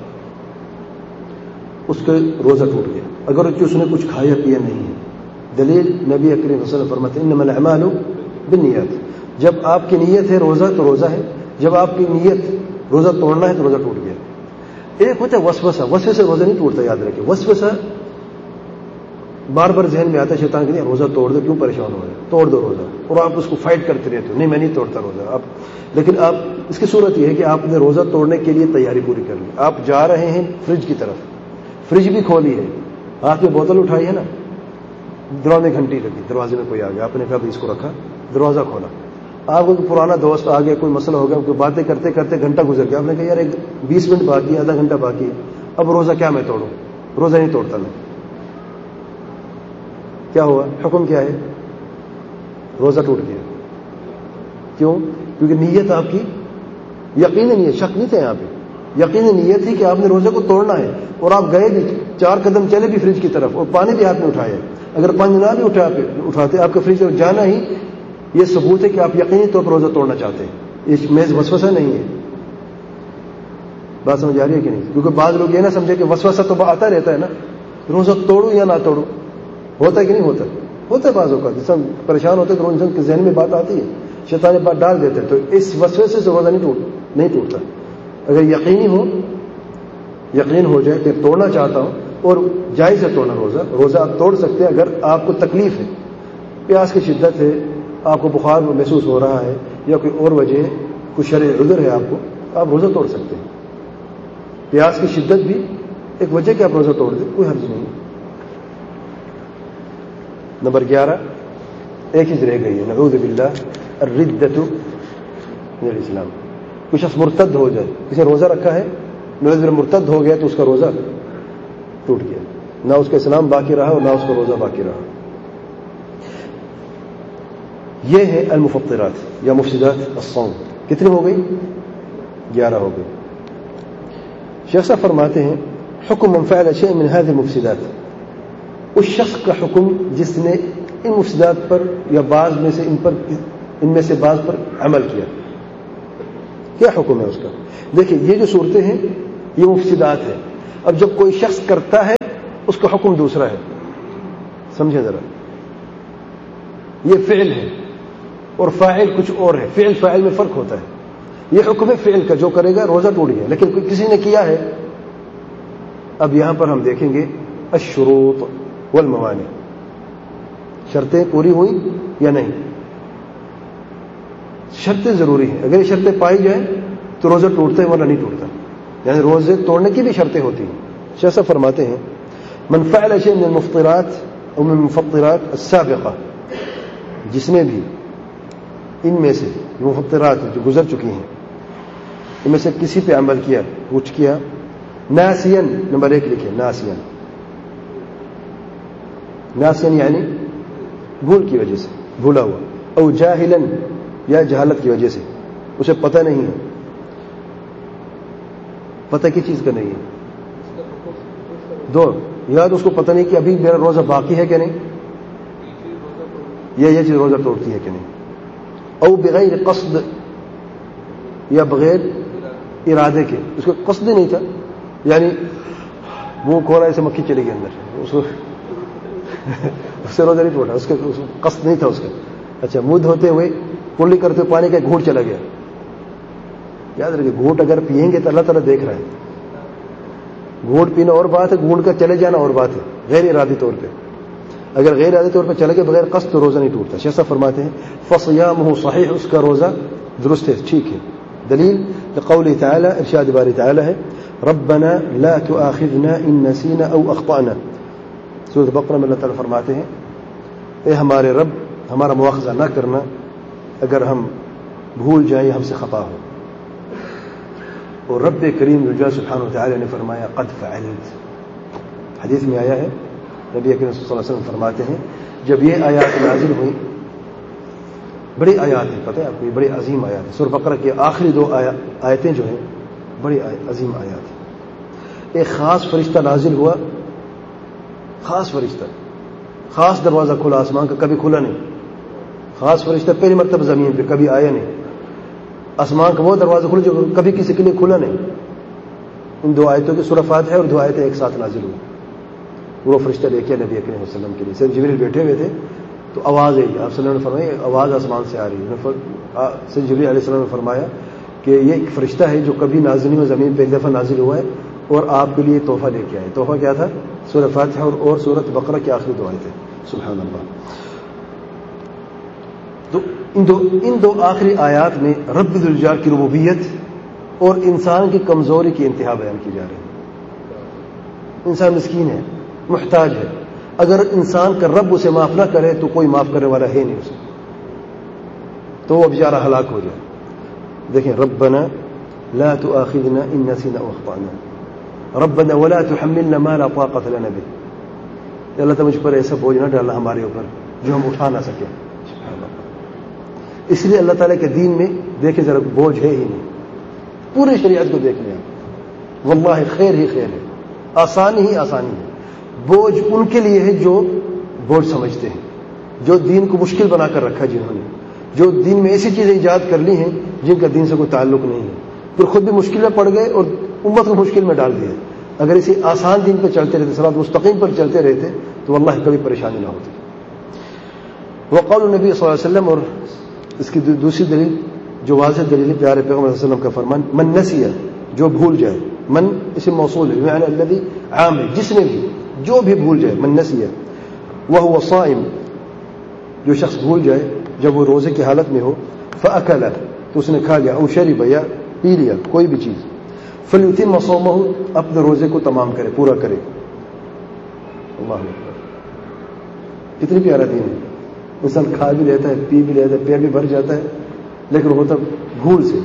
اس کا روزہ ٹوٹ گیا اگر اس نے کچھ کھایا پیا نہیں ہے. دلیل نبی کریم صلی اللہ علیہ وسلم فرماتے ہیں انما الاعمال بالنیات. جب آپ کی نیت ہے روزہ تو روزہ ہے، جب آپ کی نیت روزہ توڑنا ہے تو روزہ ٹوٹ گیا. ایک ہوتا ہے وسوسہ، وسوسے سے روزہ نہیں ٹوٹتا. یاد رکھیں وسوسہ بار بار ذہن میں آتا ہے شیطان کہ روزہ توڑ دو، کیوں پریشان ہو رہے ہیں، توڑ دو روزہ، اور آپ اس کو فائٹ کرتے رہتے ہو، نہیں میں نہیں توڑتا روزہ. لیکن آپ اس کی صورت یہ ہے کہ آپ نے روزہ توڑنے کے لیے تیاری پوری کر لی. آپ جا رہے ہیں فریج کی طرف، فریج بھی کھولی ہے، ہاتھ میں بوتل اٹھائی ہے نا، دروازے میں گھنٹی لگی، دروازے میں کوئی آ گیا، آپ نے کہا اس کو رکھا، دروازہ کھولا. آپ کو پرانا دوست آ گیا، کوئی مسئلہ ہو گیا، کوئی باتیں کرتے کرتے گھنٹہ گزر گیا، آپ نے کہا یار 20 منٹ باقی ہے، آدھا گھنٹہ باقی ہے، اب روزہ کیا میں توڑوں، روزہ نہیں توڑتا میں. کیا ہوا؟ حکم کیا ہے؟ روزہ ٹوٹ گیا. کیوں؟ کیونکہ نیت آپ کی یقینی نیت، شک نہیں تھا یہاں پہ، یقینی نیت تھی کہ آپ نے روزے کو توڑنا ہے. اور آپ گئے بھی 4 قدم چلے بھی فریج کی طرف اور پانی بھی ہاتھ میں اٹھایا. اگر پانی نہ بھی اٹھاتے آپ کے فریج میں جانا ہی یہ ثبوت ہے کہ آپ یقینی طور پر روزہ توڑنا چاہتے ہیں. اس محض وسوسہ نہیں ہے. بات سمجھ آ رہی ہے کہ نہیں؟ کیونکہ بعض لوگ یہ نہ سمجھے کہ وسوسہ تو آتا رہتا ہے نا، روزہ توڑوں یا نہ توڑوں، ہوتا ہے کہ نہیں ہوتا؟ ہوتا ہے بعض اوقات. جس ہم پریشان ہوتے تو انسان کے ذہن میں بات آتی ہے، شیطان بات ڈال دیتے ہیں، تو اس وسوسے سے روزہ نہیں ٹوٹتا. اگر یقین ہو جائے کہ توڑنا چاہتا ہوں اور جائز ہے توڑنا روزہ آپ توڑ سکتے ہیں. اگر آپ کو تکلیف ہے، پیاس کی شدت ہے، آپ کو بخار محسوس ہو رہا ہے یا کوئی اور وجہ ہے، کوئی شرعی عذر ہے آپ کو، آپ روزہ توڑ سکتے ہیں. پیاس کی شدت بھی ایک وجہ کہ آپ روزہ توڑ دیں، کوئی حرج نہیں. نمبر 11 ایک چیز رہ گئی ہے، نعوذ باللہ، الردۃ من الاسلام. کوئی شخص مرتد ہو جائے، کسی روزہ رکھا ہے، مرتد ہو گیا تو اس کا روزہ ٹوٹ گیا، نہ اس کا اسلام باقی رہا اور نہ اس کا روزہ باقی رہا. یہ ہے المفطرات یا مفسدات الصوم. کتنی ہو گئی؟ 11 ہو گئی. شیخ صاحب فرماتے ہیں حکم من فعل شيء من هذه المفسدات، اس شخص کا حکم جس نے ان مفسدات پر یا بعض میں سے ان میں سے بعض پر عمل کیا، کیا حکم ہے اس کا؟ دیکھیں یہ جو صورتیں ہیں یہ مفسدات ہیں. اب جب کوئی شخص کرتا ہے اس کا حکم دوسرا ہے، سمجھیں ذرا. یہ فعل ہے اور فاعل کچھ اور ہے، فعل فاعل میں فرق ہوتا ہے. یہ حکم ہے فعل کا، جو کرے گا روزہ ٹوٹ گیا، لیکن کسی نے کیا ہے. اب یہاں پر ہم دیکھیں گے الشروط والموانع، شرطیں پوری ہوئی یا نہیں. شرطیں ضروری ہیں، اگر یہ شرطیں پائی جائیں تو روزہ ٹوٹتا ہے ورنہ نہیں ٹوٹتا. یعنی روزے توڑنے کی بھی شرطیں ہوتی ہیں. شیخ صاحب فرماتے ہیں من فعل شيء من المفطرات او من المفطرات السابقہ، جس نے بھی ان میں سے مفطرات جو گزر چکی ہیں ان میں سے کسی پہ عمل کیا، کچھ کیا، ناسین، نمبر 1 لکھیں ناسین. ناسین یعنی بھول کی وجہ سے، بھولا ہوا. او جاہلن، یا جہالت کی وجہ سے، اسے پتہ نہیں ہے. پتہ کی چیز کا نہیں ہے، دو یا تو اس کو پتہ نہیں کہ ابھی میرا روزہ باقی ہے کہ نہیں، یا یہ چیز روزہ توڑتی ہے کہ نہیں. او بغیر قصد، یا بغیر ارادے کے، اس کو قصد ہی نہیں تھا، یعنی وہ کھولا ایسے مکھی چلی گئی اندر، اس سے روزہ نہیں ٹوٹا، اس کا قصد نہیں تھا اس کا. اچھا، منہ دھوتے ہوئے کلی کرتے ہوئے پانی کا گھونٹ چلا گیا. یاد رکھیے گھونٹ اگر پیئیں گے تو اللہ تعالیٰ دیکھ رہا ہے. گھونٹ پینا اور بات ہے، گھونٹ کا چلے جانا اور بات ہے، غیر ارادی طور پہ. اگر غیر ارادی طور پہ چلے گئے بغیر قصد تو روزہ نہیں ٹوٹتا. شیخ صاحب فرماتے ہیں فصیامہ صحیح، اس کا روزہ درست ہے، ٹھیک ہے. دلیل لقوله تعالی، ارشاد باری تعالی ہے ربنا لا تؤاخذنا ان نسینا او اخطانا. سورۃ بقرہ میں اللہ تعالیٰ فرماتے ہیں اے ہمارے رب ہمارا مواخذہ نہ کرنا اگر ہم بھول جائیں، ہم سے خطا ہو. اور رب کریم رجا سبحانہ وتعالی نے فرمایا قد فعلت. حدیث میں آیا ہے، نبی کریم صلی اللہ علیہ وسلم فرماتے ہیں جب یہ آیات نازل ہوئی، بڑی آیات ہیں، پتہ ہے آپ کو، یہ بڑی عظیم آیات ہیں. سورۃ بقرہ کی آخری 2 آیتیں جو ہیں بڑی عظیم آیات ہیں. ایک خاص فرشتہ نازل ہوا، خاص فرشتہ، خاص دروازہ کھلا آسمان کا، کبھی کھلا نہیں. خاص فرشتہ پہلی مرتبہ زمین پہ، کبھی آیا نہیں. آسمان کا وہ دروازہ کھلا جو کبھی کسی کے لیے کھلا نہیں. ان 2 آیتوں کی سورہ فاتحہ اور 2 آیتیں ایک ساتھ نازل ہوئی. وہ فرشتہ لے کے نبی کریم صلی اللہ علیہ وسلم کے لیے، سید جبریل بیٹھے ہوئے تھے تو آواز آئی. آپ صلی اللہ علیہ وسلم نے فرمایا آواز آسمان سے آ رہی ہے. سید جبریل علیہ السلام نے فرمایا کہ یہ ایک فرشتہ ہے جو کبھی نازل نہیں ہوا، زمین پہ ایک دفعہ نازل ہوا ہے اور آپ کے لیے تحفہ لے کے آئے. تحفہ کیا تھا؟ سورہ فاتحہ اور سورۃ بقرہ کی آخری 2 آیتیں. سبحان اللہ. تو ان دو آخری آیات میں رب ذوالجلال کی ربوبیت اور انسان کی کمزوری کی انتہا بیان کی جا رہی ہے. انسان مسکین ہے، محتاج ہے. اگر انسان کا رب اسے معاف نہ کرے تو کوئی معاف کرنے والا ہے نہیں اسے، تو وہ بیچارہ ہلاک ہو جائے. دیکھیں ربنا لا تؤاخذنا ان نسینا او اخطانا ربنا ولا تحملنا ما لا طاقة لنا به. اللہ تعالیٰ مجھ پر ایسا بوجھ نہ ڈالنا ہمارے اوپر جو ہم اٹھا نہ سکیں. اس لیے اللہ تعالیٰ کے دین میں دیکھیں ذرا بوجھ ہے ہی نہیں. پوری شریعت کو دیکھ لیں آپ، واللہ خیر ہی خیر ہے، آسانی ہی آسانی ہے. بوجھ ان کے لیے ہے جو بوجھ سمجھتے ہیں، جو دین کو مشکل بنا کر رکھا، جنہوں نے جو دین میں ایسی چیزیں ایجاد کر لی ہیں جن کا دین سے کوئی تعلق نہیں ہے، پھر خود بھی مشکل میں پڑ گئے اور امت کو مشکل میں ڈال دیا. اگر اسی آسان دین پہ چلتے رہتے، صراط مستقیم پر چلتے رہتے تو واللہ کبھی پریشانی نہ ہوتی. وقول نبی صلی اللہ علیہ وسلم، اور اس کی دوسری دلیل جو واضح دلیل ہے پیارے پیغمبر صلی اللہ علیہ وسلم کا فرمان من نسیہ، جو بھول جائے. من اسم موصول ہے، یعنی الذی عام ہے، جس نے بھی، جو بھی بھول جائے. من نسیہ وهو صائم، جو شخص بھول جائے جب وہ روزے کی حالت میں ہو، فاکل، تو اس نے کھا لیا، او شرب، یا پی لیا کوئی بھی چیز، فلیتم صومہ، اپنے روزے کو تمام کرے، پورا کرے. اللہ اکبر، کتنی پیارا دین ہے. انسان کھا بھی لیتا ہے، پی بھی لیتا ہے، پیٹ بھی بھر جاتا ہے، لیکن ہوتا بھول سے.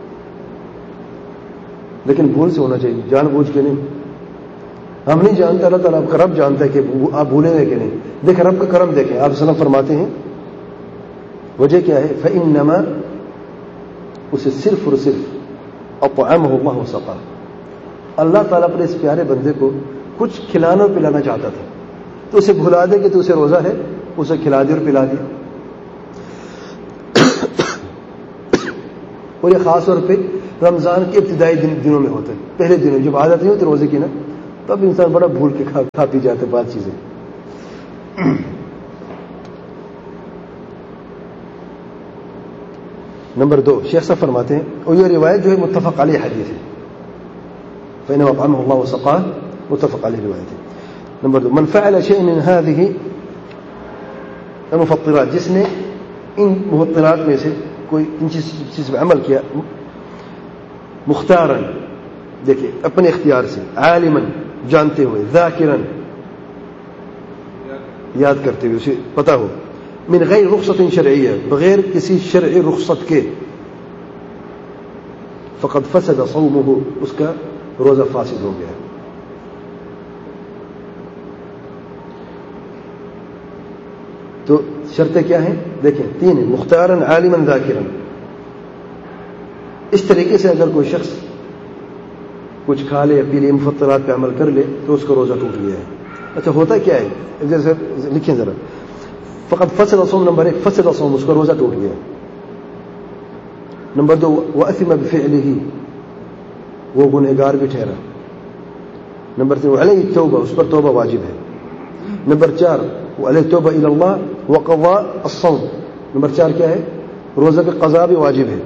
لیکن بھول سے ہونا چاہیے، جان بوجھ کے نہیں. ہم نہیں جانتے، اللہ تعالیٰ آپ کا رب جانتا ہے کہ آپ بھولیں گے کہ نہیں. دیکھیں رب کا کرم دیکھیں. آپ وسلم فرماتے ہیں وجہ کیا ہے؟ فإنما، اسے صرف اور صرف اطعمہ اللہ وسقاہ، اللہ تعالیٰ اپنے اس پیارے بندے کو کچھ کھلانا اور پلانا چاہتا تھا، تو اسے بھلا دے کہ تو اسے روزہ ہے اسے کھلا دیا اور پلا دیا. اور یہ خاص طور پہ رمضان کے ابتدائی دنوں میں ہوتا ہے. پہلے دنوں جب عادت نہیں ہوتی روزے کی نا, تب انسان بڑا بھول کے کھا پی جاتا ہے بعض چیزیں. نمبر 2, شیخ صاحب فرماتے ہیں, اور یہ روایت جو ہے متفق علیہ حدیث ہے. فإنما أطعمه الله وسقاه, متفق علیہ روایت ہے. نمبر 2, من فعل شيء من هذه المفطرات, جس نے ان مفطرات میں سے کوئی ان چیز پہ عمل کیا, مختارا, دیکھیں اپنے اختیار سے, عالما جانتے ہوئے, ذاکرا یاد کرتے ہوئے, اسے پتہ ہو, من غیر رخصت شرعیہ, بغیر کسی شرعی رخصت کے, فقد فسد صومه, اس کا روزہ فاسد ہو گیا. تو شرطیں کیا ہیں دیکھیں, 3 ہیں, مختارا, عالما, ذاکرا. اس طریقے سے اگر کوئی شخص کچھ کھا لے یا پی لے, مفطرات پہ عمل کر لے, تو اس کا روزہ ٹوٹ گیا ہے. اچھا ہوتا کیا ہے, جیسے لکھیں ذرا, فقط فسد صوم. نمبر 1, فسد صوم, اس کا روزہ ٹوٹ گیا. نمبر 2, وأثم بفعله, وہ گنہگار بھی ٹھہرا. نمبر 3, علیہ التوبہ, اس پر توبہ واجب ہے. نمبر 4, علیہ التوبہ الی اللہ وقضاء الصوم. نمبر 4 کیا ہے, روزہ کا قضا بھی واجب ہے.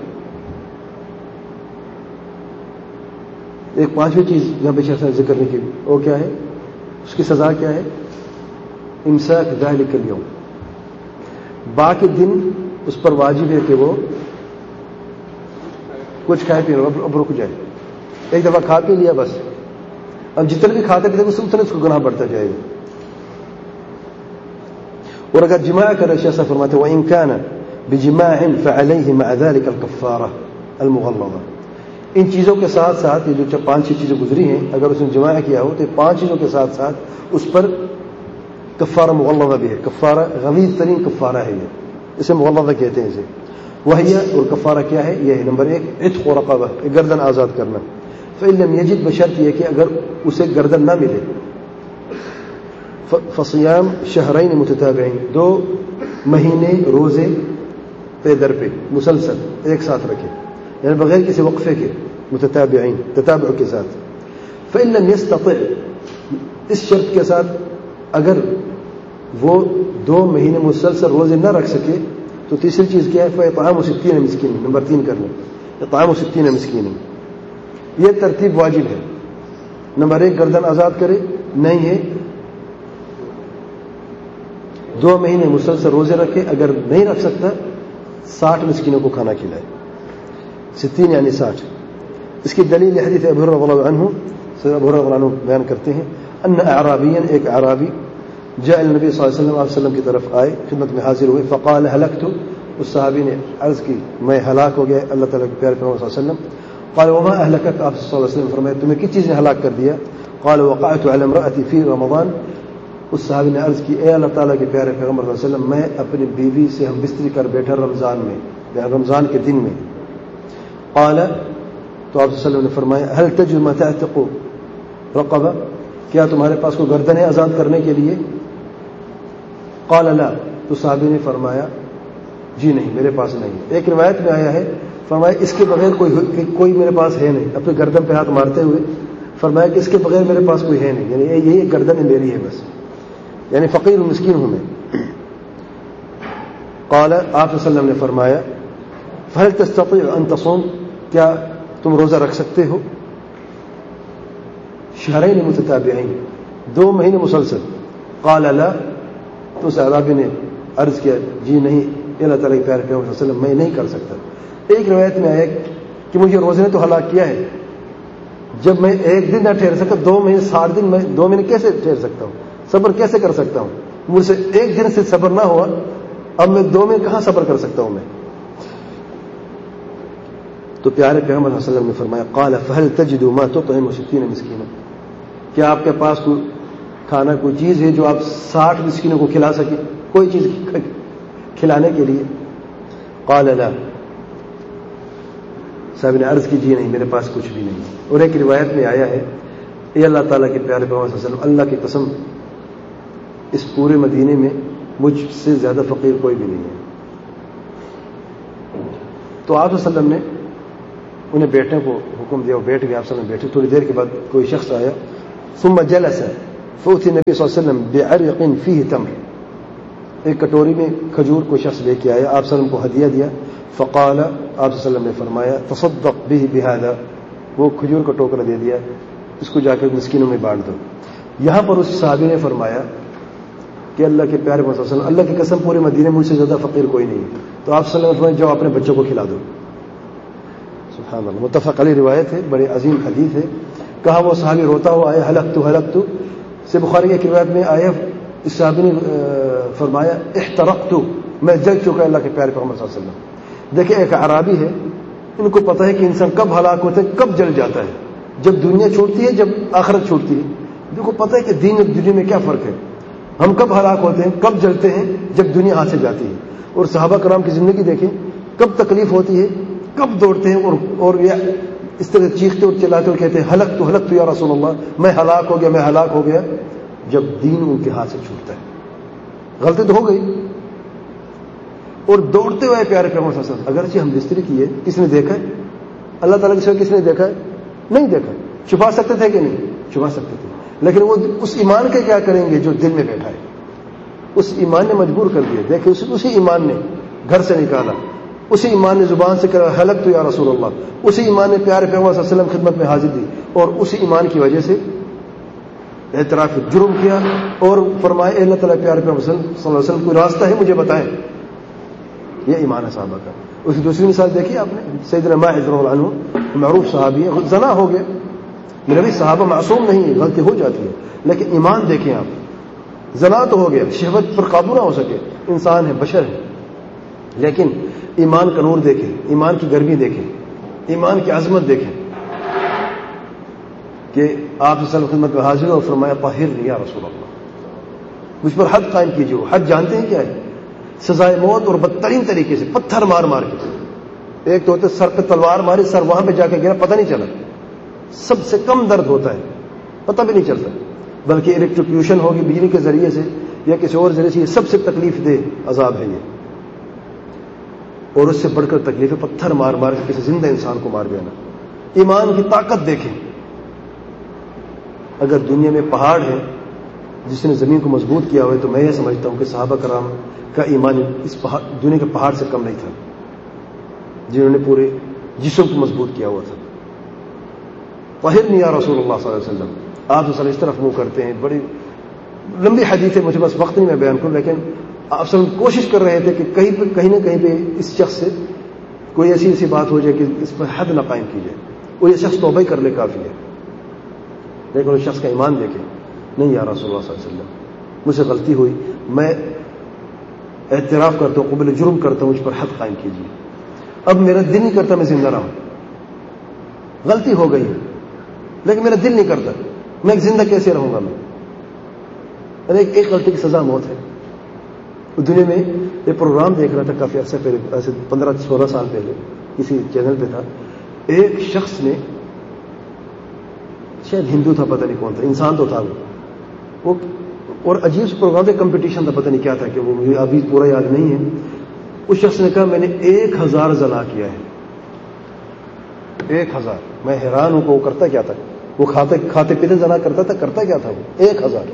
ایک 5ویں چیز یہاں پہ شیخ ذکر کرنے کی, وہ کیا ہے, اس کی سزا کیا ہے, امساک ذلک اليوم, باقی دن اس پر واجب ہے کہ وہ کچھ کھائے پیے, اب رک جائے. ایک دفعہ کھا پی لیا بس, اب جتنے بھی کھاتے پیتے اتنے اس کو گناہ بڑھتا جائے گا. اور اگر جماع کرے, شیخ صاحب فرماتے وَإِن كَانَ بِجِمَاعٍ فَعَلَيْهِ مَعَ ذَلِكَ الْكَفَّارَةُ الْمُغَلَّظَةُ. ان چیزوں کے ساتھ ساتھ, یہ جو 5-6 چیزیں گزری ہیں, اگر اس نے جماع کیا ہو تو 5 چیزوں کے ساتھ ساتھ اس پر کفارہ مغلظہ بھی ہے. کفارہ غلیظ ترین کفارہ ہے, یہ اسے مغلظہ کہتے ہیں. اسے وہی, اور کفارہ کیا ہے, یہ ہے نمبر 1, عتق رقبہ, گردن آزاد کرنا. فإن لم يجد, بشرط یہ کہ اگر اسے گردن نہ ملے, فصیام شہرین متتابعین, 2 مہینے روزے پہ در پہ مسلسل ایک ساتھ رکھے, یعنی بغیر کسی وقفے کے, متتابعین, تتابع کے ساتھ. فإن لم يستطع, اس شرط کے ساتھ اگر وہ 2 مہینے مسلسل روزے نہ رکھ سکے, تو تیسری چیز کیا ہے, فإطعام 60 مسکین. نمبر 3 کر لیں, اطعام 60 مسکین. یہ ترتیب واجب ہے. نمبر 1, گردن آزاد کرے, نہیں ہے 2 مہینے مسلسل روزے رکھے, اگر نہیں رکھ سکتا 60 مسکینوں کو کھانا کھلائے. 60 یعنی 60. اس کی دلیل حدیث ابو ہریرہ رضی اللہ عنہ, ابو ہریرہ رضی اللہ عنہ بیان کرتے ہیں, ان اعرابیا, ایک اعرابی, جاء النبی صلی اللہ علیہ وسلم, آپ وسلم کی طرف آئے, خدمت میں حاضر ہوئے. فقال هلكت, اس صحابی نے عرض کی میں ہلاک ہو گیا اللہ تعالیٰ کے پیارے پیغمبر صلی اللہ علیہ وسلم. قال وما اهلكك, آپ صلی اللہ علیہ وسلم فرمایا تمہیں کس چیز نے ہلاک کر دیا. قال وقعت على امرأتي في رمضان, اس صحابی نے عرض کی اے اللہ تعالیٰ کے پیارے پیغمبر صلی اللہ علیہ وسلم, میں اپنی بیوی سے ہم بستری کر بیٹھا رمضان میں, رمضان کے دن میں. قال, تو آپ صلی اللہ علیہ وسلم نے فرمایا هل تجد ما تعتق رقبہ, کیا تمہارے پاس کوئی گردن ہے آزاد کرنے کے لیے. قال لا, تو صحابی نے فرمایا جی نہیں, میرے پاس نہیں. ایک روایت میں آیا ہے, فرمایا اس کے بغیر کوئی میرے پاس ہے نہیں. اپنے گردن پہ ہاتھ مارتے ہوئے فرمایا کہ اس کے بغیر میرے پاس کوئی ہے نہیں, یعنی یہی گردن میری ہے بس, یعنی فقیر و مسکین ہوں میں. قال, آپ صلی اللہ علیہ وسلم نے فرمایا فهل تستطيع ان تصوم, کیا تم روزہ رکھ سکتے ہو. شہرین متتابعین, 2 مہینے مسلسل. قال لا, تو اس اعرابی نے عرض کیا جی نہیں اللہ تعالیٰ کے پیارے پیغمبر صلی اللہ علیہ وسلم, میں نہیں کر سکتا. ایک روایت میں آیا کہ مجھے روزے نے تو ہلاک کیا ہے, جب میں ایک دن نہ ٹھہر سکتا, 2 مہینے 60 دن, میں 2 مہینے کیسے ٹھہر سکتا ہوں, صبر کیسے کر سکتا ہوں. مجھ سے ایک دن سے صبر نہ ہوا, اب میں 2 مہینے کہاں صبر کر سکتا ہوں میں. تو پیارے پیغمبر صلی اللہ علیہ وسلم نے فرمایا قال فهل تجد ما تطعم 60 مسکینا, کیا آپ کے پاس کوئی کھانا, کوئی چیز ہے جو آپ 60 مسکینوں کو کھلا سکیں, کوئی چیز کھلانے کے لیے. قال لا, صاحب نے عرض کی جی نہیں میرے پاس کچھ بھی نہیں. اور ایک روایت میں آیا ہے اے اللہ تعالیٰ کے پیارے پیغمبر صلی اللہ علیہ وسلم, اللہ کی قسم اس پورے مدینے میں مجھ سے زیادہ فقیر کوئی بھی نہیں ہے. تو آپ صلی اللہ علیہ وسلم نے انہیں بیٹھنے کو حکم دیا, وہ بیٹھ گئے. آپ صلی اللہ علیہ وسلم بیٹھے. تھوڑی دیر کے بعد کوئی شخص آیا. ثم جلس فأتي النبي صلی اللہ علیہ وسلم بعرق فيه تمر, ایک کٹوری میں کھجور کو شخص لے کے آیا. آپ صلی اللہ علیہ وسلم کو ہدیہ دیا. فقال, آپ صلی اللہ علیہ وسلم نے فرمایا تصدق به بهذا, وہ کھجور کا ٹوکرا دے دیا, اس کو جا کے مسکینوں میں بانٹ دو. یہاں پر اس صحابی نے فرمایا کہ اللہ کے پیارے محمد صلی اللہ علیہ وسلم, اللہ کی قسم پورے مدینے مجھ سے زیادہ فقیر کوئی نہیں ہے. تو آپ صلی اللہ علیہ وسلم نے جاؤ اپنے بچوں کو کھلا دو. سبحان اللہ, متفق علیہ روایت ہے, بڑے عظیم حدیث ہے. کہا وہ صحابی روتا ہوا آیا, حلقت سے بخاری کی روایت میں آیا, اس صحابی نے فرمایا احترقت, میں جل چکا اللہ کے پیارے محمد صلی اللہ علیہ وسلم. دیکھیں ایک عرابی ہے, ان کو پتہ ہے کہ انسان کب ہلاک ہوتا ہے, کب جل جاتا ہے, جب دنیا چھوڑتی ہے, جب آخرت چھوڑتی ہے. دیکھو پتہ ہے کہ دین اور دنیا میں کیا فرق ہے. ہم کب ہلاک ہوتے ہیں, کب جلتے ہیں, جب دنیا ہاتھ سے جاتی ہے. اور صحابہ کرام کی زندگی دیکھیں, کب تکلیف ہوتی ہے, کب دوڑتے ہیں, اور اس طرح چیختے اور چلاتے اور کہتے ہیں ہلکت یا رسول اللہ, میں ہلاک ہو گیا, جب دین ان کے ہاتھ سے چھوٹتا ہے. غلطی تو ہو گئی, اور دوڑتے ہوئے پیارے پیغمبر صلی اللہ علیہ وسلم. اگرچہ ہم بستری کیے, کس نے دیکھا ہے؟ اللہ تعالیٰ کے سوا کس نے دیکھا ہے؟ نہیں دیکھا. چھپا سکتے تھے کہ نہیں؟ چھپا سکتے تھے, لیکن وہ اس ایمان کے کیا کریں گے جو دل میں بیٹھا ہے. اس ایمان نے مجبور کر دیا. دیکھیں اسی ایمان نے گھر سے نکالا, اسی ایمان نے زبان سے کہا حلقت یا رسول اللہ, اسی ایمان نے پیارے پیغمبر صلی اللہ علیہ وسلم خدمت میں حاضر دی, اور اسی ایمان کی وجہ سے اعتراف جرم کیا اور فرمایا اے اللہ تعالیٰ پیارے پیغمبر صلی اللہ علیہ وسلم کوئی راستہ ہے مجھے بتائیں. یہ ایمان ہے صحابہ کا. اس کی دوسری مثال دیکھی آپ نے, سیدنا ماعز رضی اللہ عنہ, معروف صحابی ہے, زنا ہو گیا. میرے بھی صحابہ معصوم نہیں ہے, غلطی ہو جاتی ہے, لیکن ایمان دیکھیں آپ. زنا تو ہو گیا, شہوت پر قابو نہ ہو سکے, انسان ہے, بشر ہے, لیکن ایمان کا نور دیکھیں, ایمان کی گرمی دیکھیں, ایمان کی عظمت دیکھیں کہ آپ صلی اللہ علیہ وسلم خدمت میں حاضر اور فرمایا طاہرنی یا رسول اللہ, مجھ پر حد قائم کیجیے. حد جانتے ہیں کیا ہے؟ سزائے موت, اور بدترین طریقے سے پتھر مار کے. ایک تو ہوتا ہے سر پہ تلوار ماری, سر وہاں پہ جا کے گرا, پتہ نہیں چلا. سب سے کم درد ہوتا ہے, پتہ بھی نہیں چلتا, بلکہ الیکٹروکیوشن ہوگی بجلی کے ذریعے سے یا کسی اور ذریعے سے, یہ سب سے تکلیف دہ عذاب ہے یہ. اور اس سے بڑھ کر تکلیف ہے پتھر مار کے کسی زندہ انسان کو مار دینا. ایمان کی طاقت دیکھیں. اگر دنیا میں پہاڑ ہے جس نے زمین کو مضبوط کیا ہوا ہے, تو میں یہ سمجھتا ہوں کہ صحابہ کرام کا ایمان اس دنیا کے پہاڑ سے کم نہیں تھا, جنہوں نے پورے جسم کو مضبوط کیا ہوا تھا. طاہرنی یا رسول اللہ صلی اللہ علیہ وسلم. آپ صلی اس طرف منہ کرتے ہیں, بڑی لمبی حدیث ہے, مجھے بس وقت نہیں میں بیان کروں, لیکن آپ صلی کوشش کر رہے تھے کہ کہیں نہ کہیں پہ اس شخص سے کوئی ایسی بات ہو جائے کہ اس پر حد نہ قائم کی جائے, اور یہ شخص توبہ کر لے کافی ہے. لیکن اس شخص کا ایمان دیکھیں, نہیں یا رسول اللہ صلی اللہ علیہ وسلم, مجھ سے غلطی ہوئی, میں اعتراف کرتا ہوں, قبل جرم کرتا ہوں, مجھ پر حد قائم کیجیے. اب میرا دل نہیں کرتا میں زندہ رہوں, غلطی ہو گئی لیکن میرا دل نہیں کرتا, میں زندہ کیسے رہوں گا. میں ایک غلطی کی سزا موت ہے. دنیا میں ایک پروگرام دیکھ رہا تھا کافی عرصہ پہلے, ایسے 15-16 سال پہلے کسی چینل پہ تھا. ایک شخص نے, شاید ہندو تھا, پتہ نہیں کون تھا, انسان تو تھا وہ, اور عجیب سے پروگرام پہ کمپٹیشن تھا, پتہ نہیں کیا تھا, کہ وہ مجھے ابھی پورا یاد نہیں ہے. اس شخص نے کہا میں نے 1000 زنا کیا ہے. 1000. میں حیران ہوں کہ وہ کرتا کیا تھا. وہ کھاتے پیتے زنا کرتا تھا, کرتا کیا تھا وہ 1000.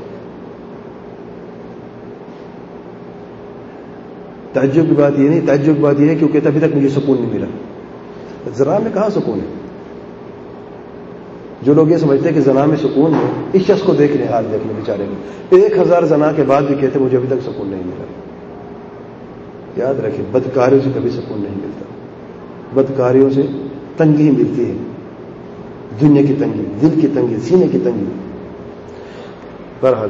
تعجب کی بات یہ نہیں, تعجب کی بات یہ ہے کہ وہ کہتا ابھی تک مجھے سکون نہیں ملا. زنا میں کہاں سکون ہے؟ جو لوگ یہ سمجھتے ہیں کہ زنا میں سکون ہے, اس شخص کو دیکھ لیں, حال دیکھ لیں بیچارے میں, 1000 زنا کے بعد بھی کہتے مجھے ابھی تک سکون نہیں ملا. یاد رکھیں, بدکاریوں سے کبھی سکون نہیں ملتا. بدکاریوں سے تنگی ہی ملتی ہے, دنیا کی تنگی, دل کی تنگی, سینے کی تنگی. بہرحال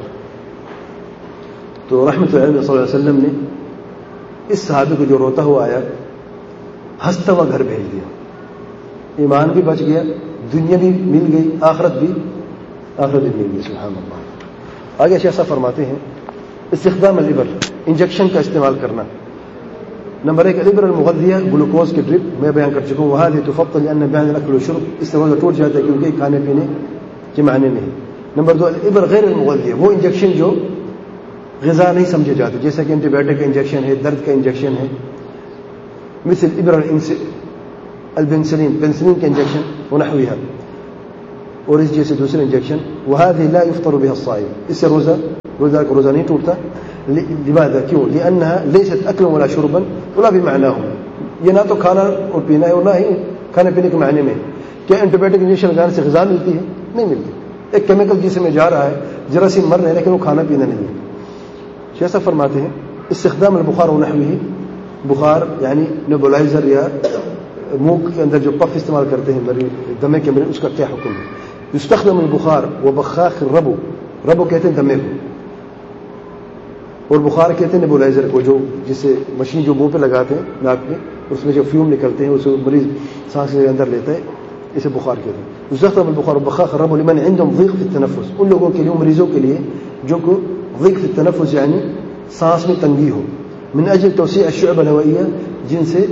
تو رحمت اللہ صلی اللہ علیہ وسلم نے اس صحابی کو جو روتا ہوا آیا, ہنستا ہوا گھر بھیج دیا. ایمان بھی بچ گیا, دنیا بھی مل گئی, آخرت بھی مل گئی. سبحان اللہ. آگے شیخ صاحب فرماتے ہیں استخدام الابر, انجیکشن کا استعمال کرنا. نمبر 1 الابر المغذیہ, گلوکوز کی ڈرپ, میں بیان کر چکا ہوں. وہاں بھی تفضل لان بیان الاکل والشرب, اس سے روزہ ٹوٹ جاتا ہے کیونکہ کھانے پینے کے معنی میں ہے. نمبر 2 الابر غیر المغذیہ, وہ انجیکشن جو غذا نہیں سمجھے جاتے، جیسا کہ اینٹی بایوٹک کا انجیکشن ہے، درد کا انجیکشن ہے، مثل البنسلین، پینسلین کا انجیکشن ونحوها، اور اس جیسے دوسرے انجیکشن. وهذه لا يفطر بها الصائم، اس سے روزہ کا روزہ نہیں ٹوٹتا. لماذا؟ کیوں؟ لأنها ليست أكلا ولا شربا ولا بمعناه، یہ نہ تو کھانا اور پینا ہے اور نہ ہی کھانے پینے کے معنی میں. کیا اینٹی بایوٹک انجیکشن لگانے سے غذا ملتی ہے؟ نہیں ملتی. ایک کیمیکل جسم میں جا رہا ہے، جراثیم مر رہے ہیں لیکن وہ کھانا پینا نہیں ہے. جیسا فرماتے ہیں استخدام البخار ونحوه، بخار یعنی نیبولائزر یا منہ کے اندر جو پف استعمال کرتے ہیں دمے کے مریض، اس کا کیا حکم ہے؟ یستخدم البخار وبخاخ الربو، ربو کہتے ہیں دمے کو، اور بخار کہتے ہیں نیبولائزر کو، جو جسے مشین جو منہ پہ لگاتے ہیں ناک میں، اس میں جو فیوم نکلتے ہیں اسے مریض سانس کے اندر لیتا ہے، اسے بخار کہتے ہیں. یستخدم البخار وبخاخ الربو لمن عندهم ضيق في التنفس، ان لوگوں کے لیے، مریضوں کے لیے جو کو ضيق في التنفس یعنی سانس میں تنگی ہو، من اجل توسيع الشعب الهوائيه، جن سے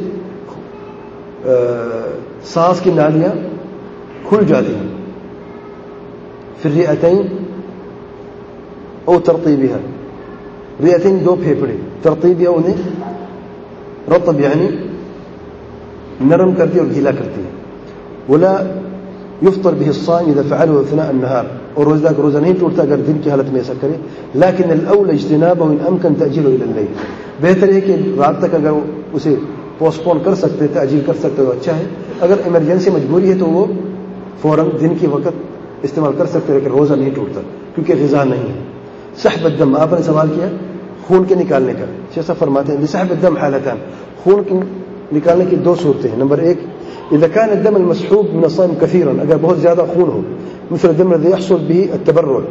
سانس کی نالیاں کھل جاتی ہیں، پھر ریتین او ترطیبها، ریتین دو پھیپڑے، ترطیبها انہیں رطب یعنی نرم کرتی اور گیلا کرتی ہے. ولا يفطر به الصائم اذا فعله اثناء النهار، اور روزہ کا روزہ نہیں ٹوٹتا اگر دن کی حالت میں ایسا کرے. لیکن الاولى اجتنابه ان امكن تاجيله الى الليل، بہتر ہے کہ رات تک اگر اسے پوسٹ پون کر سکتے، تاجیل کر سکتے تو اچھا ہے. اگر ایمرجنسی مجبوری ہے تو وہ فوراً دن کے وقت استعمال کر سکتے، لیکن روزہ نہیں ٹوٹتا کیونکہ غذا نہیں ہے. سحب الدم، آپ نے سوال کیا خون کے نکالنے کا، جیسا فرماتے ہیں لسحب الدم حالتان، خون کے نکالنے کی دو صورتیں ہیں. نمبر ایک، اذا كان الدم المسحوب من الصائم كثيرا، اگر بہت زیادہ خون ہو، مثل الدم الذي يحصل به التبرع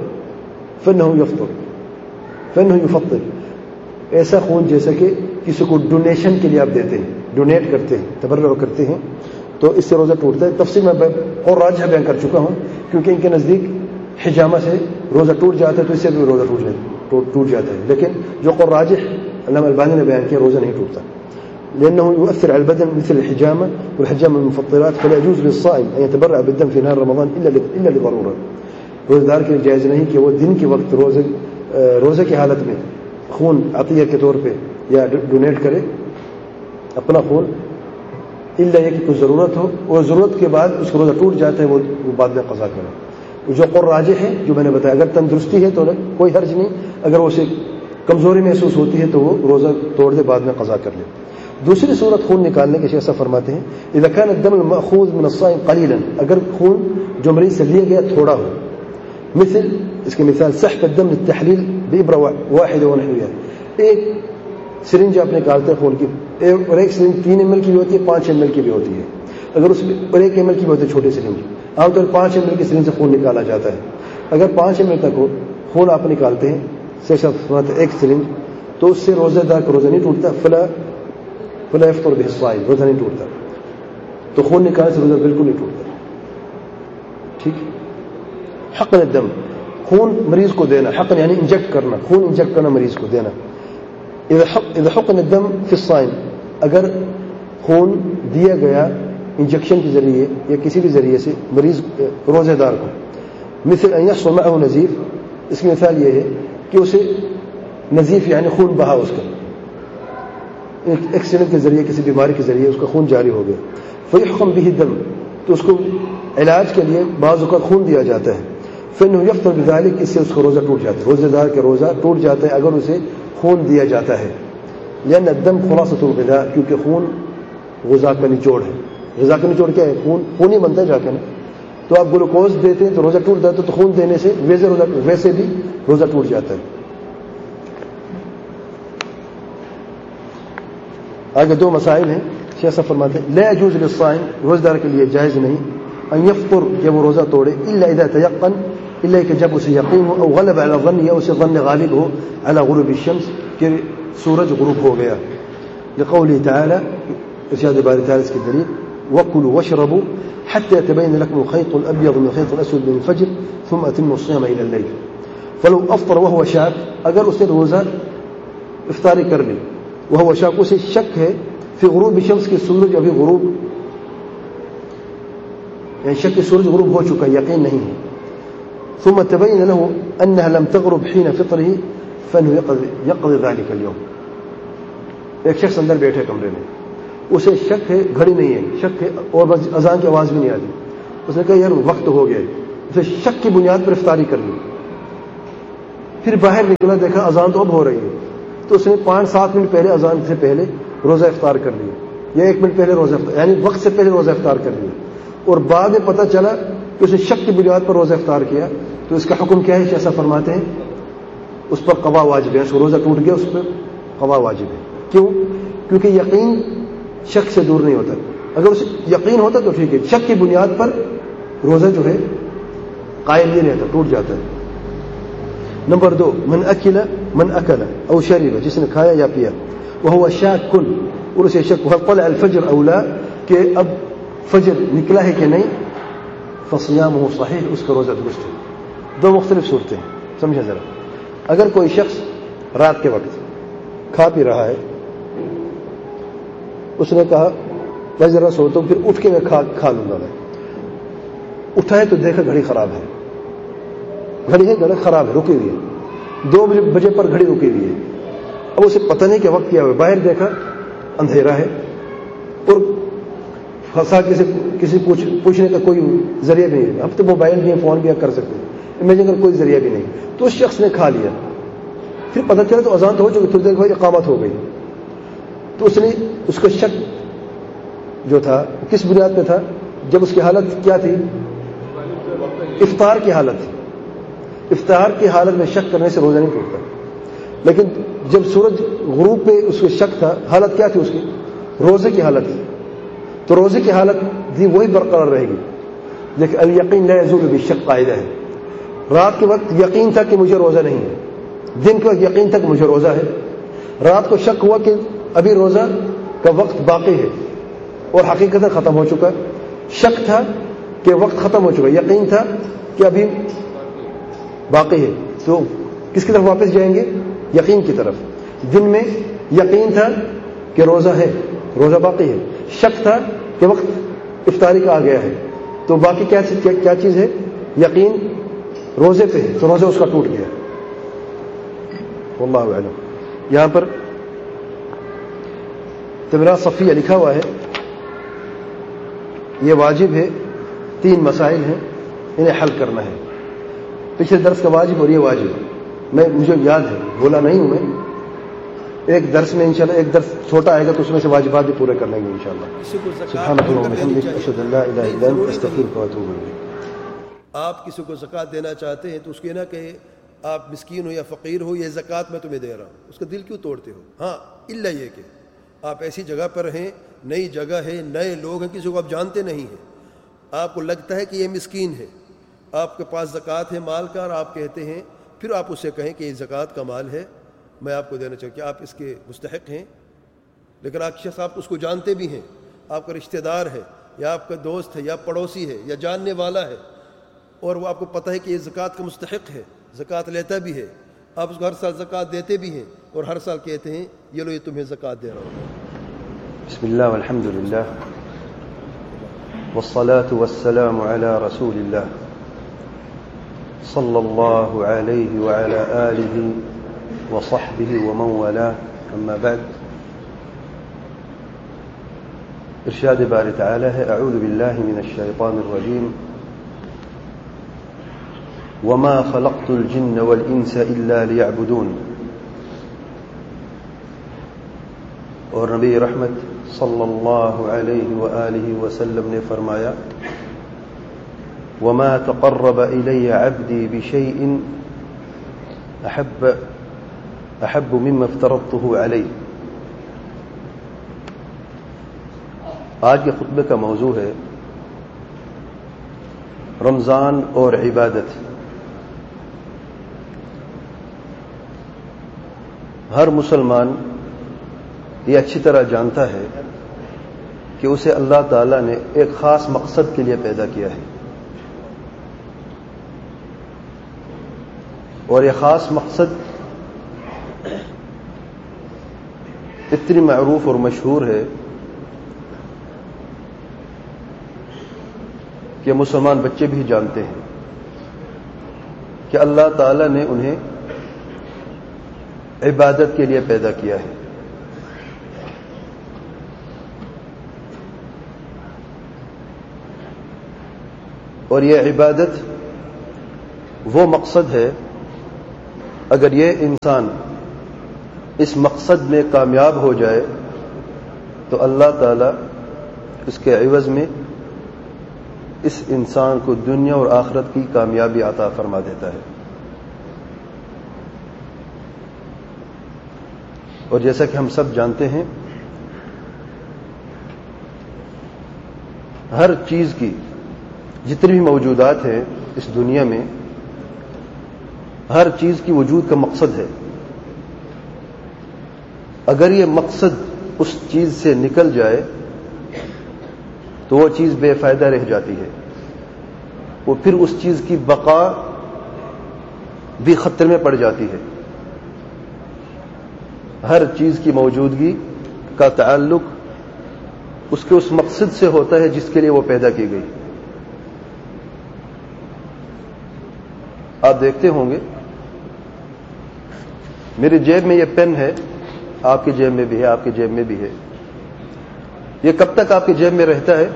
فانه يفطر، ایسا خون جیسا کہ کسی کو ڈونیشن کے لیے آپ دیتے ہیں، ڈونیٹ کرتے ہیں، تبرع کرتے ہیں، تو اس سے روزہ ٹوٹتا ہے. تفصیل میں اور راجح بیان کر چکا ہوں، کیونکہ ان کے نزدیک حجامہ سے روزہ ٹوٹ جاتا ہے تو اس سے بھی روزہ ٹوٹ جاتا ہے. لیکن جو قول راجح علامہ البانی نے بیان کیا، روزہ نہیں ٹوٹتا، لأنه يؤثر على البدن مثل الحجامة، والحجامة من المفطرات، فلا يجوز للصائم أن يتبرع بالدم في نهار رمضان إلا لضرورة. روزدار کے جائز نہیں کہ وہ دن کے وقت روزے کی حالت میں خون عطیہ کے طور پہ یا ڈونیٹ کرے اپنا خون، الا یہ کہ کوئی ضرورت ہو، اور ضرورت کے بعد اس کا روزہ ٹوٹ جاتا ہے، وہ بعد میں قضا کرے. جو قول راجح ہے جو میں نے بتایا، اگر تندرستی ہے تو کوئی حرج نہیں، اگر اسے کمزوری محسوس ہوتی ہے تو وہ روزہ توڑ دے، بعد میں قضا کر لے. دوسری صورت خون نکالنے کے ایسا فرماتے ہیں اذا كان الدم المأخوذ من الصائم قليلا، اگر خون جو مریض سے لیا گیا تھوڑا ہو، مثل اس کے مثال سحب الدم للتحلیل بإبرة واحدة ونحوها، ایک سرنج آپ نکالتے ہیں خون کی، اور ایک سرنج 3 ml کی بھی ہوتی ہے، 5 ml کی بھی ہوتی ہے. اگر اس میں اور 1 ml کی بھی ہوتی ہے چھوٹے سرنج، عام طور 5 ml کی سرنج سے خون نکالا جاتا ہے. اگر 5 ml تک ہو خون آپ نکالتے ہیں ایک سرنج، تو اس سے روزہ دار کا روزہ نہیں ٹوٹتا. فلا يفطر به الصائم، روزہ نہیں ٹوٹتا. تو خون نکالنے سے روزہ بالکل نہیں ٹوٹتا. ٹھیک. حقن الدم، خون مریض کو دینا، حقن یعنی انجیکٹ کرنا، خون انجیکٹ کرنا مریض کو دینا. اذا حقن الدم في الصائم، اگر خون دیا گیا انجیکشن کے ذریعے یا کسی بھی ذریعے سے مریض روزہ دار کو، مثل ان يحصل معه نزيف، اس کی مثال یہ ہے کہ اسے نزیف یعنی خون بہا اس کا، ایکسیڈنٹ کے ذریعے کسی بیماری کے ذریعے اس کا خون جاری ہو گیا، فیحقن به الدم، تو اس کو علاج کے لیے بعض اوقات خون دیا جاتا ہے. فإنه يفطر بذلك، اس سے اس کا روزہ ٹوٹ جاتا ہے، روزہ دار کا روزہ ٹوٹ جاتا ہے اگر اسے خون دیا جاتا ہے. لأن الدم خلاصة الغذاء، کیونکہ خون غذا کا نچوڑ ہے. غذا کا نچوڑ کیا ہے؟ خون ہی بنتا ہے جا کے نا. تو آپ گلوکوز دیتے ہیں تو روزہ ٹوٹ جاتا ہے، تو خون دینے سے ویسے بھی روزہ ٹوٹ جاتا ہے. آگے 2 مسائل ہیں. شیخ صاحب فرماتے ہیں لا يجوز للصائم، روزدار کے لیے جائز نہیں، ان يفطر، جب وہ روزہ توڑے، الا اذا تيقن، الا کہ جب اسے یقین ہو، او غلب على الظن، یا اسے ظن غالب ہو، على غروب الشمس، کہ سورج غروب ہو گیا. لقوله تعالى، ارشاد باری تعالی اس کی دلیل، وكلوا واشربوا حتى يتبين لكم الخيط الابيض من الخيط الاسود من الفجر ثم اتموا الصيام الى الليل. فلو افطر وهو شاك، اگر اس نے روزہ افطاری کر لی، وهو شاك، اسے شک ہے فی غروب الشمس، کی سورج ابھی غروب، یعنی شک کہ سورج غروب ہو چکا، یقین نہیں ہے. ثم تبين له انها لم تغرب حين فطره، فإنه يقضي ذلك اليوم. ایک شخص اندر بیٹھے کمرے میں, اسے شک ہے گھڑی نہیں ہے, شک ہے اور بس اذان کی آواز بھی نہیں آتی. اس نے کہا یار وقت ہو گیا, اسے شک کی بنیاد پر افطاری کر لی. پھر باہر نکلا, دیکھا اذان تو اب ہو رہی ہے, تو اس نے 5-7 منٹ پہلے اذان سے پہلے روزہ افطار کر لیا, یا 1 منٹ پہلے روزہ افطار, یعنی وقت سے پہلے روزہ افطار کر لیا. اور بعد میں پتہ چلا کہ اسے شک کی بنیاد پر روزہ افطار کیا, تو اس کا حکم کیا ہے؟ جیسا فرماتے ہیں اس پر قضا واجب ہے. اس کو روزہ ٹوٹ گیا, اس پر قضا واجب ہے. کیوں؟ کیونکہ یقین شک سے دور نہیں ہوتا. اگر اسے یقین ہوتا تو ٹھیک ہے, شک کی بنیاد پر روزہ جو ہے قائم نہیں رہتا, ٹوٹ جاتا ہے. نمبر 2, من اکل او شرب, جس نے کھایا یا پیا, وهو شاک, اور اسے شک هل طلع الفجر او لا, کہ اب فجر نکلا ہے کہ نہیں, فصيامه صحیح, اس کا روزہ درست ہے. 2 مختلف صورتیں ہیں, سمجھیں ذرا. اگر کوئی شخص رات کے وقت کھا پی رہا ہے, اس نے کہا میں ذرا سوتا ہوں, پھر اٹھ کے میں کھا لوں گا. میں اٹھا ہے تو دیکھا گھڑی خراب ہے, گھڑی خراب ہے, رکی ہوئی ہے, 2 بجے پر گھڑی رکی ہوئی ہے. اب اسے پتہ نہیں کہ وقت کیا ہوا ہے, باہر دیکھا اندھیرا ہے, اور پھنسا کسی پوچھنے کا کوئی ذریعہ بھی نہیں. اب تو موبائل بھی ہے, فون بھی کر سکتے ہیں, امیجن اگر کوئی ذریعہ بھی نہیں, تو اس شخص نے کھا لیا. پھر پتہ چلا تو اذان تو ہو چکی, تھوڑی دیر بعد اقامت ہو گئی. تو اس کا شک جو تھا کس بنیاد پہ تھا؟ جب اس کی حالت کیا تھی؟ افطار کی حالت تھی. افطار کی حالت میں شک کرنے سے روزہ نہیں ٹوٹتا. لیکن جب سورج غروب پہ اس کو شک تھا, حالت کیا تھی اس کی؟ روزے کی حالت تھی. تو روزے کی حالت بھی وہی برقرار رہے گی. لیکن الیقین لا یزول بالشک قاعدہ ہے. رات کے وقت یقین تھا کہ مجھے روزہ نہیں ہے, دن کے وقت یقین تھا کہ مجھے روزہ ہے. رات کو شک ہوا کہ ابھی روزہ کا وقت باقی ہے, اور حقیقت ختم ہو چکا. شک تھا کہ وقت ختم ہو چکا, یقین تھا کہ ابھی باقی ہے. تو کس کی طرف واپس جائیں گے؟ یقین کی طرف. دن میں یقین تھا کہ روزہ ہے, روزہ باقی ہے. شک تھا کہ وقت افطاری کا آ گیا ہے, تو باقی کیا چیز ہے؟ یقین روزے پہ ہے, تو روزہ اس کا ٹوٹ گیا. واللہ اعلم. یہاں پر تمرا صفیہ لکھا ہوا ہے, یہ واجب ہے. 3 مسائل ہیں, انہیں حل کرنا ہے. پچھلے درس کا واجب اور یہ واجب مجھے یاد ہے, بولا نہیں ہوں میں. ایک درس میں انشاءاللہ, ایک درس چھوٹا آئے گا تو اس میں سے واجبات بھی پورے کر لیں گے انشاءاللہ. سبحانک اللہم وبحمدک, اشہد ان لا الہ الا انت, استغفرک واتوب الیک. آپ کسی کو زکوٰۃ دینا چاہتے ہیں تو اس کو نہ کہ آپ مسکین ہو یا فقیر ہو, یہ زکوٰۃ میں تمہیں دے رہا ہوں, اس کا دل کیوں توڑتے ہو؟ ہاں الا یہ کہ آپ ایسی جگہ پر ہیں, نئی جگہ ہے, نئے لوگ ہیں, کسی کو آپ جانتے نہیں ہیں, آپ کو لگتا ہے کہ یہ مسکین ہے, آپ کے پاس زکوٰۃ ہے مال کا, اور آپ کہتے ہیں, پھر آپ اسے کہیں کہ یہ زکوٰۃ کا مال ہے, میں آپ کو دینا چاہوں کہ آپ اس کے مستحق ہیں. لیکن آپ شخص آپ اس کو جانتے بھی ہیں, آپ کا رشتہ دار ہے, یا آپ کا دوست ہے, یا پڑوسی ہے, یا جاننے والا ہے, اور وہ آپ کو پتہ ہے کہ یہ زکوٰۃ کا مستحق ہے, زکوٰۃ لیتا بھی ہے, آپ اس کو ہر سال زکوٰۃ دیتے بھی ہیں, اور ہر سال کہتے ہیں یہ لو یہ تمہیں زکوٰۃ دے رہا ہوں. بسم اللہ والحمد للہ والصلاة والسلام على رسول اللہ صلی اللہ علیہ وعلى آلہ وصحبہ ومن والاه, اما بعد. ارشاد باری تعالی ہے, اعوذ باللہ من الشیطان الرجیم, وما خلقت الجن والانس الا ليعبدون. اور نبی رحمت صلی اللہ علیہ وآلہ وسلم نے فرمایا, وما تقرب الی عبدی بشیء احب مما افترضته علیہ. آج کے خطبے کا موضوع ہے رمضان اور عبادت. ہر مسلمان یہ اچھی طرح جانتا ہے کہ اسے اللہ تعالیٰ نے ایک خاص مقصد کے لیے پیدا کیا ہے, اور یہ خاص مقصد اتنی معروف اور مشہور ہے کہ مسلمان بچے بھی جانتے ہیں کہ اللہ تعالیٰ نے انہیں عبادت کے لیے پیدا کیا ہے. اور یہ عبادت وہ مقصد ہے، اگر یہ انسان اس مقصد میں کامیاب ہو جائے تو اللہ تعالی اس کے عوض میں اس انسان کو دنیا اور آخرت کی کامیابی عطا فرما دیتا ہے. اور جیسا کہ ہم سب جانتے ہیں، ہر چیز کی جتنی بھی موجودات ہیں اس دنیا میں، ہر چیز کی وجود کا مقصد ہے. اگر یہ مقصد اس چیز سے نکل جائے تو وہ چیز بے فائدہ رہ جاتی ہے، وہ پھر اس چیز کی بقا بھی خطرے میں پڑ جاتی ہے. ہر چیز کی موجودگی کا تعلق اس کے اس مقصد سے ہوتا ہے جس کے لیے وہ پیدا کی گئی. آپ دیکھتے ہوں گے میری جیب میں یہ پین ہے، آپ کی جیب میں بھی ہے، آپ کی جیب میں بھی ہے. یہ کب تک آپ کی جیب میں رہتا ہے؟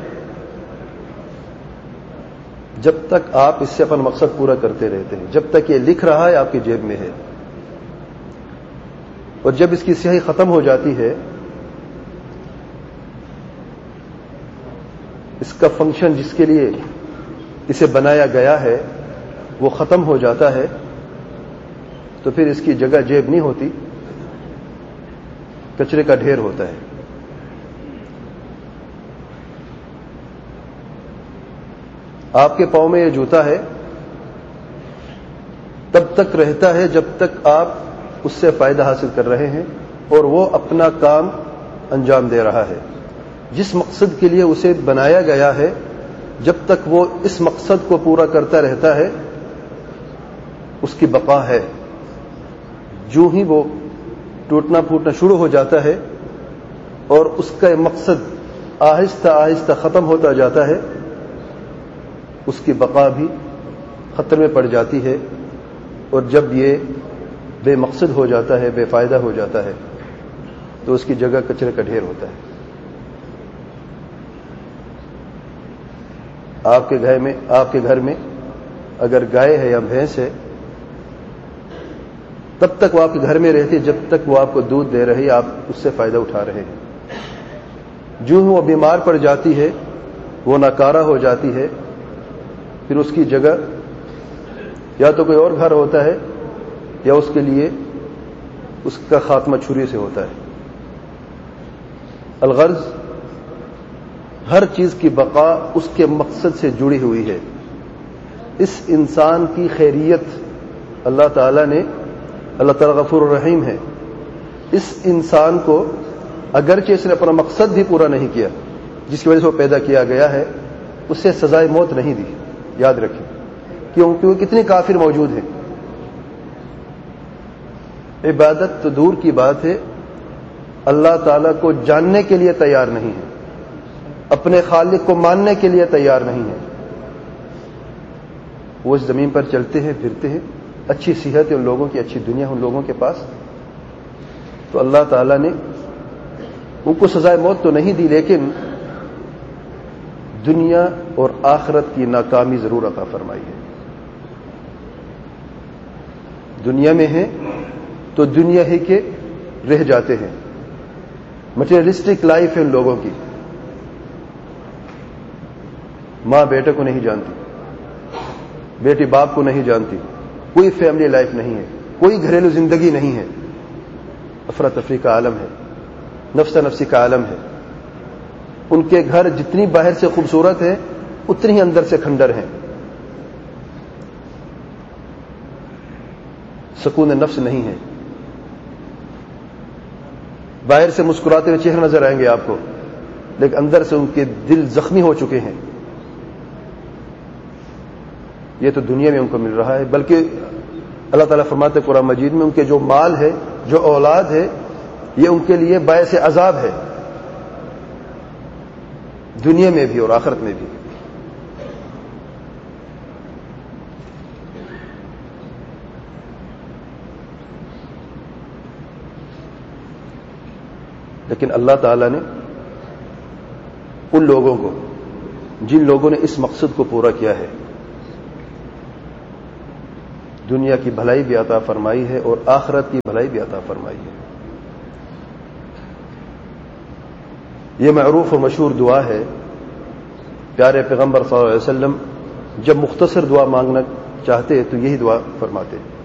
جب تک آپ اس سے اپنا مقصد پورا کرتے رہتے ہیں، جب تک یہ لکھ رہا ہے آپ کی جیب میں ہے. اور جب اس کی سیاہی ختم ہو جاتی ہے، اس کا فنکشن جس کے لیے اسے بنایا گیا ہے وہ ختم ہو جاتا ہے، تو پھر اس کی جگہ جیب نہیں ہوتی، کچرے کا ڈھیر ہوتا ہے. آپ کے پاؤں میں یہ جوتا ہے، تب تک رہتا ہے جب تک آپ اس سے فائدہ حاصل کر رہے ہیں اور وہ اپنا کام انجام دے رہا ہے. جس مقصد کے لیے اسے بنایا گیا ہے، جب تک وہ اس مقصد کو پورا کرتا رہتا ہے اس کی بقا ہے. جو ہی وہ ٹوٹنا پھوٹنا شروع ہو جاتا ہے اور اس کا مقصد آہستہ آہستہ ختم ہوتا جاتا ہے، اس کی بقا بھی خطرے میں پڑ جاتی ہے. اور جب یہ بے مقصد ہو جاتا ہے، بے فائدہ ہو جاتا ہے، تو اس کی جگہ کچرے کا ڈھیر ہوتا ہے. آپ کے گھر میں اگر گائے ہے یا بھینس ہے، تب تک وہ آپ کے گھر میں رہتی ہے جب تک وہ آپ کو دودھ دے رہی ہے، آپ اس سے فائدہ اٹھا رہے ہیں. جو ہی وہ بیمار پڑ جاتی ہے، وہ ناکارہ ہو جاتی ہے، پھر اس کی جگہ یا تو کوئی اور گھر ہوتا ہے یا اس کے لیے اس کا خاتمہ چھری سے ہوتا ہے. الغرض ہر چیز کی بقا اس کے مقصد سے جڑی ہوئی ہے. اس انسان کی خیریت اللہ تعالی غفور الرحیم ہے. اس انسان کو اگرچہ اس نے اپنا مقصد بھی پورا نہیں کیا جس کی وجہ سے وہ پیدا کیا گیا ہے، اسے سزائے موت نہیں دی. یاد رکھیں، کیونکہ کتنے کافر موجود ہیں. عبادت تو دور کی بات ہے، اللہ تعالی کو جاننے کے لیے تیار نہیں ہے، اپنے خالق کو ماننے کے لیے تیار نہیں ہے. وہ اس زمین پر چلتے ہیں پھرتے ہیں، اچھی صحت ہے ان لوگوں کی، اچھی دنیا ہے ان لوگوں کے پاس، تو اللہ تعالیٰ نے ان کو سزائے موت تو نہیں دی، لیکن دنیا اور آخرت کی ناکامی ضرور عطا فرمائی ہے. دنیا میں ہیں تو دنیا ہی کے رہ جاتے ہیں. مٹیریلسٹک لائف ہے ان لوگوں کی. ماں بیٹے کو نہیں جانتی، بیٹی باپ کو نہیں جانتی، کوئی فیملی لائف نہیں ہے، کوئی گھریلو زندگی نہیں ہے. افراتفری کا عالم ہے، نفسا نفسی کا عالم ہے. ان کے گھر جتنی باہر سے خوبصورت ہیں اتنی ہی اندر سے کھنڈر ہیں. سکون نفس نہیں ہے. باہر سے مسکراتے ہوئے چہرے نظر آئیں گے آپ کو، لیکن اندر سے ان کے دل زخمی ہو چکے ہیں. یہ تو دنیا میں ان کو مل رہا ہے، بلکہ اللہ تعالیٰ فرماتے ہیں قرآن مجید میں ان کے جو مال ہے، جو اولاد ہے، یہ ان کے لیے باعث عذاب ہے، دنیا میں بھی اور آخرت میں بھی. لیکن اللہ تعالیٰ نے ان لوگوں کو جن لوگوں نے اس مقصد کو پورا کیا ہے دنیا کی بھلائی بھی عطا فرمائی ہے اور آخرت کی بھلائی بھی عطا فرمائی ہے. یہ معروف و مشہور دعا ہے. پیارے پیغمبر صلی اللہ علیہ وسلم جب مختصر دعا مانگنا چاہتے تو یہی دعا فرماتے.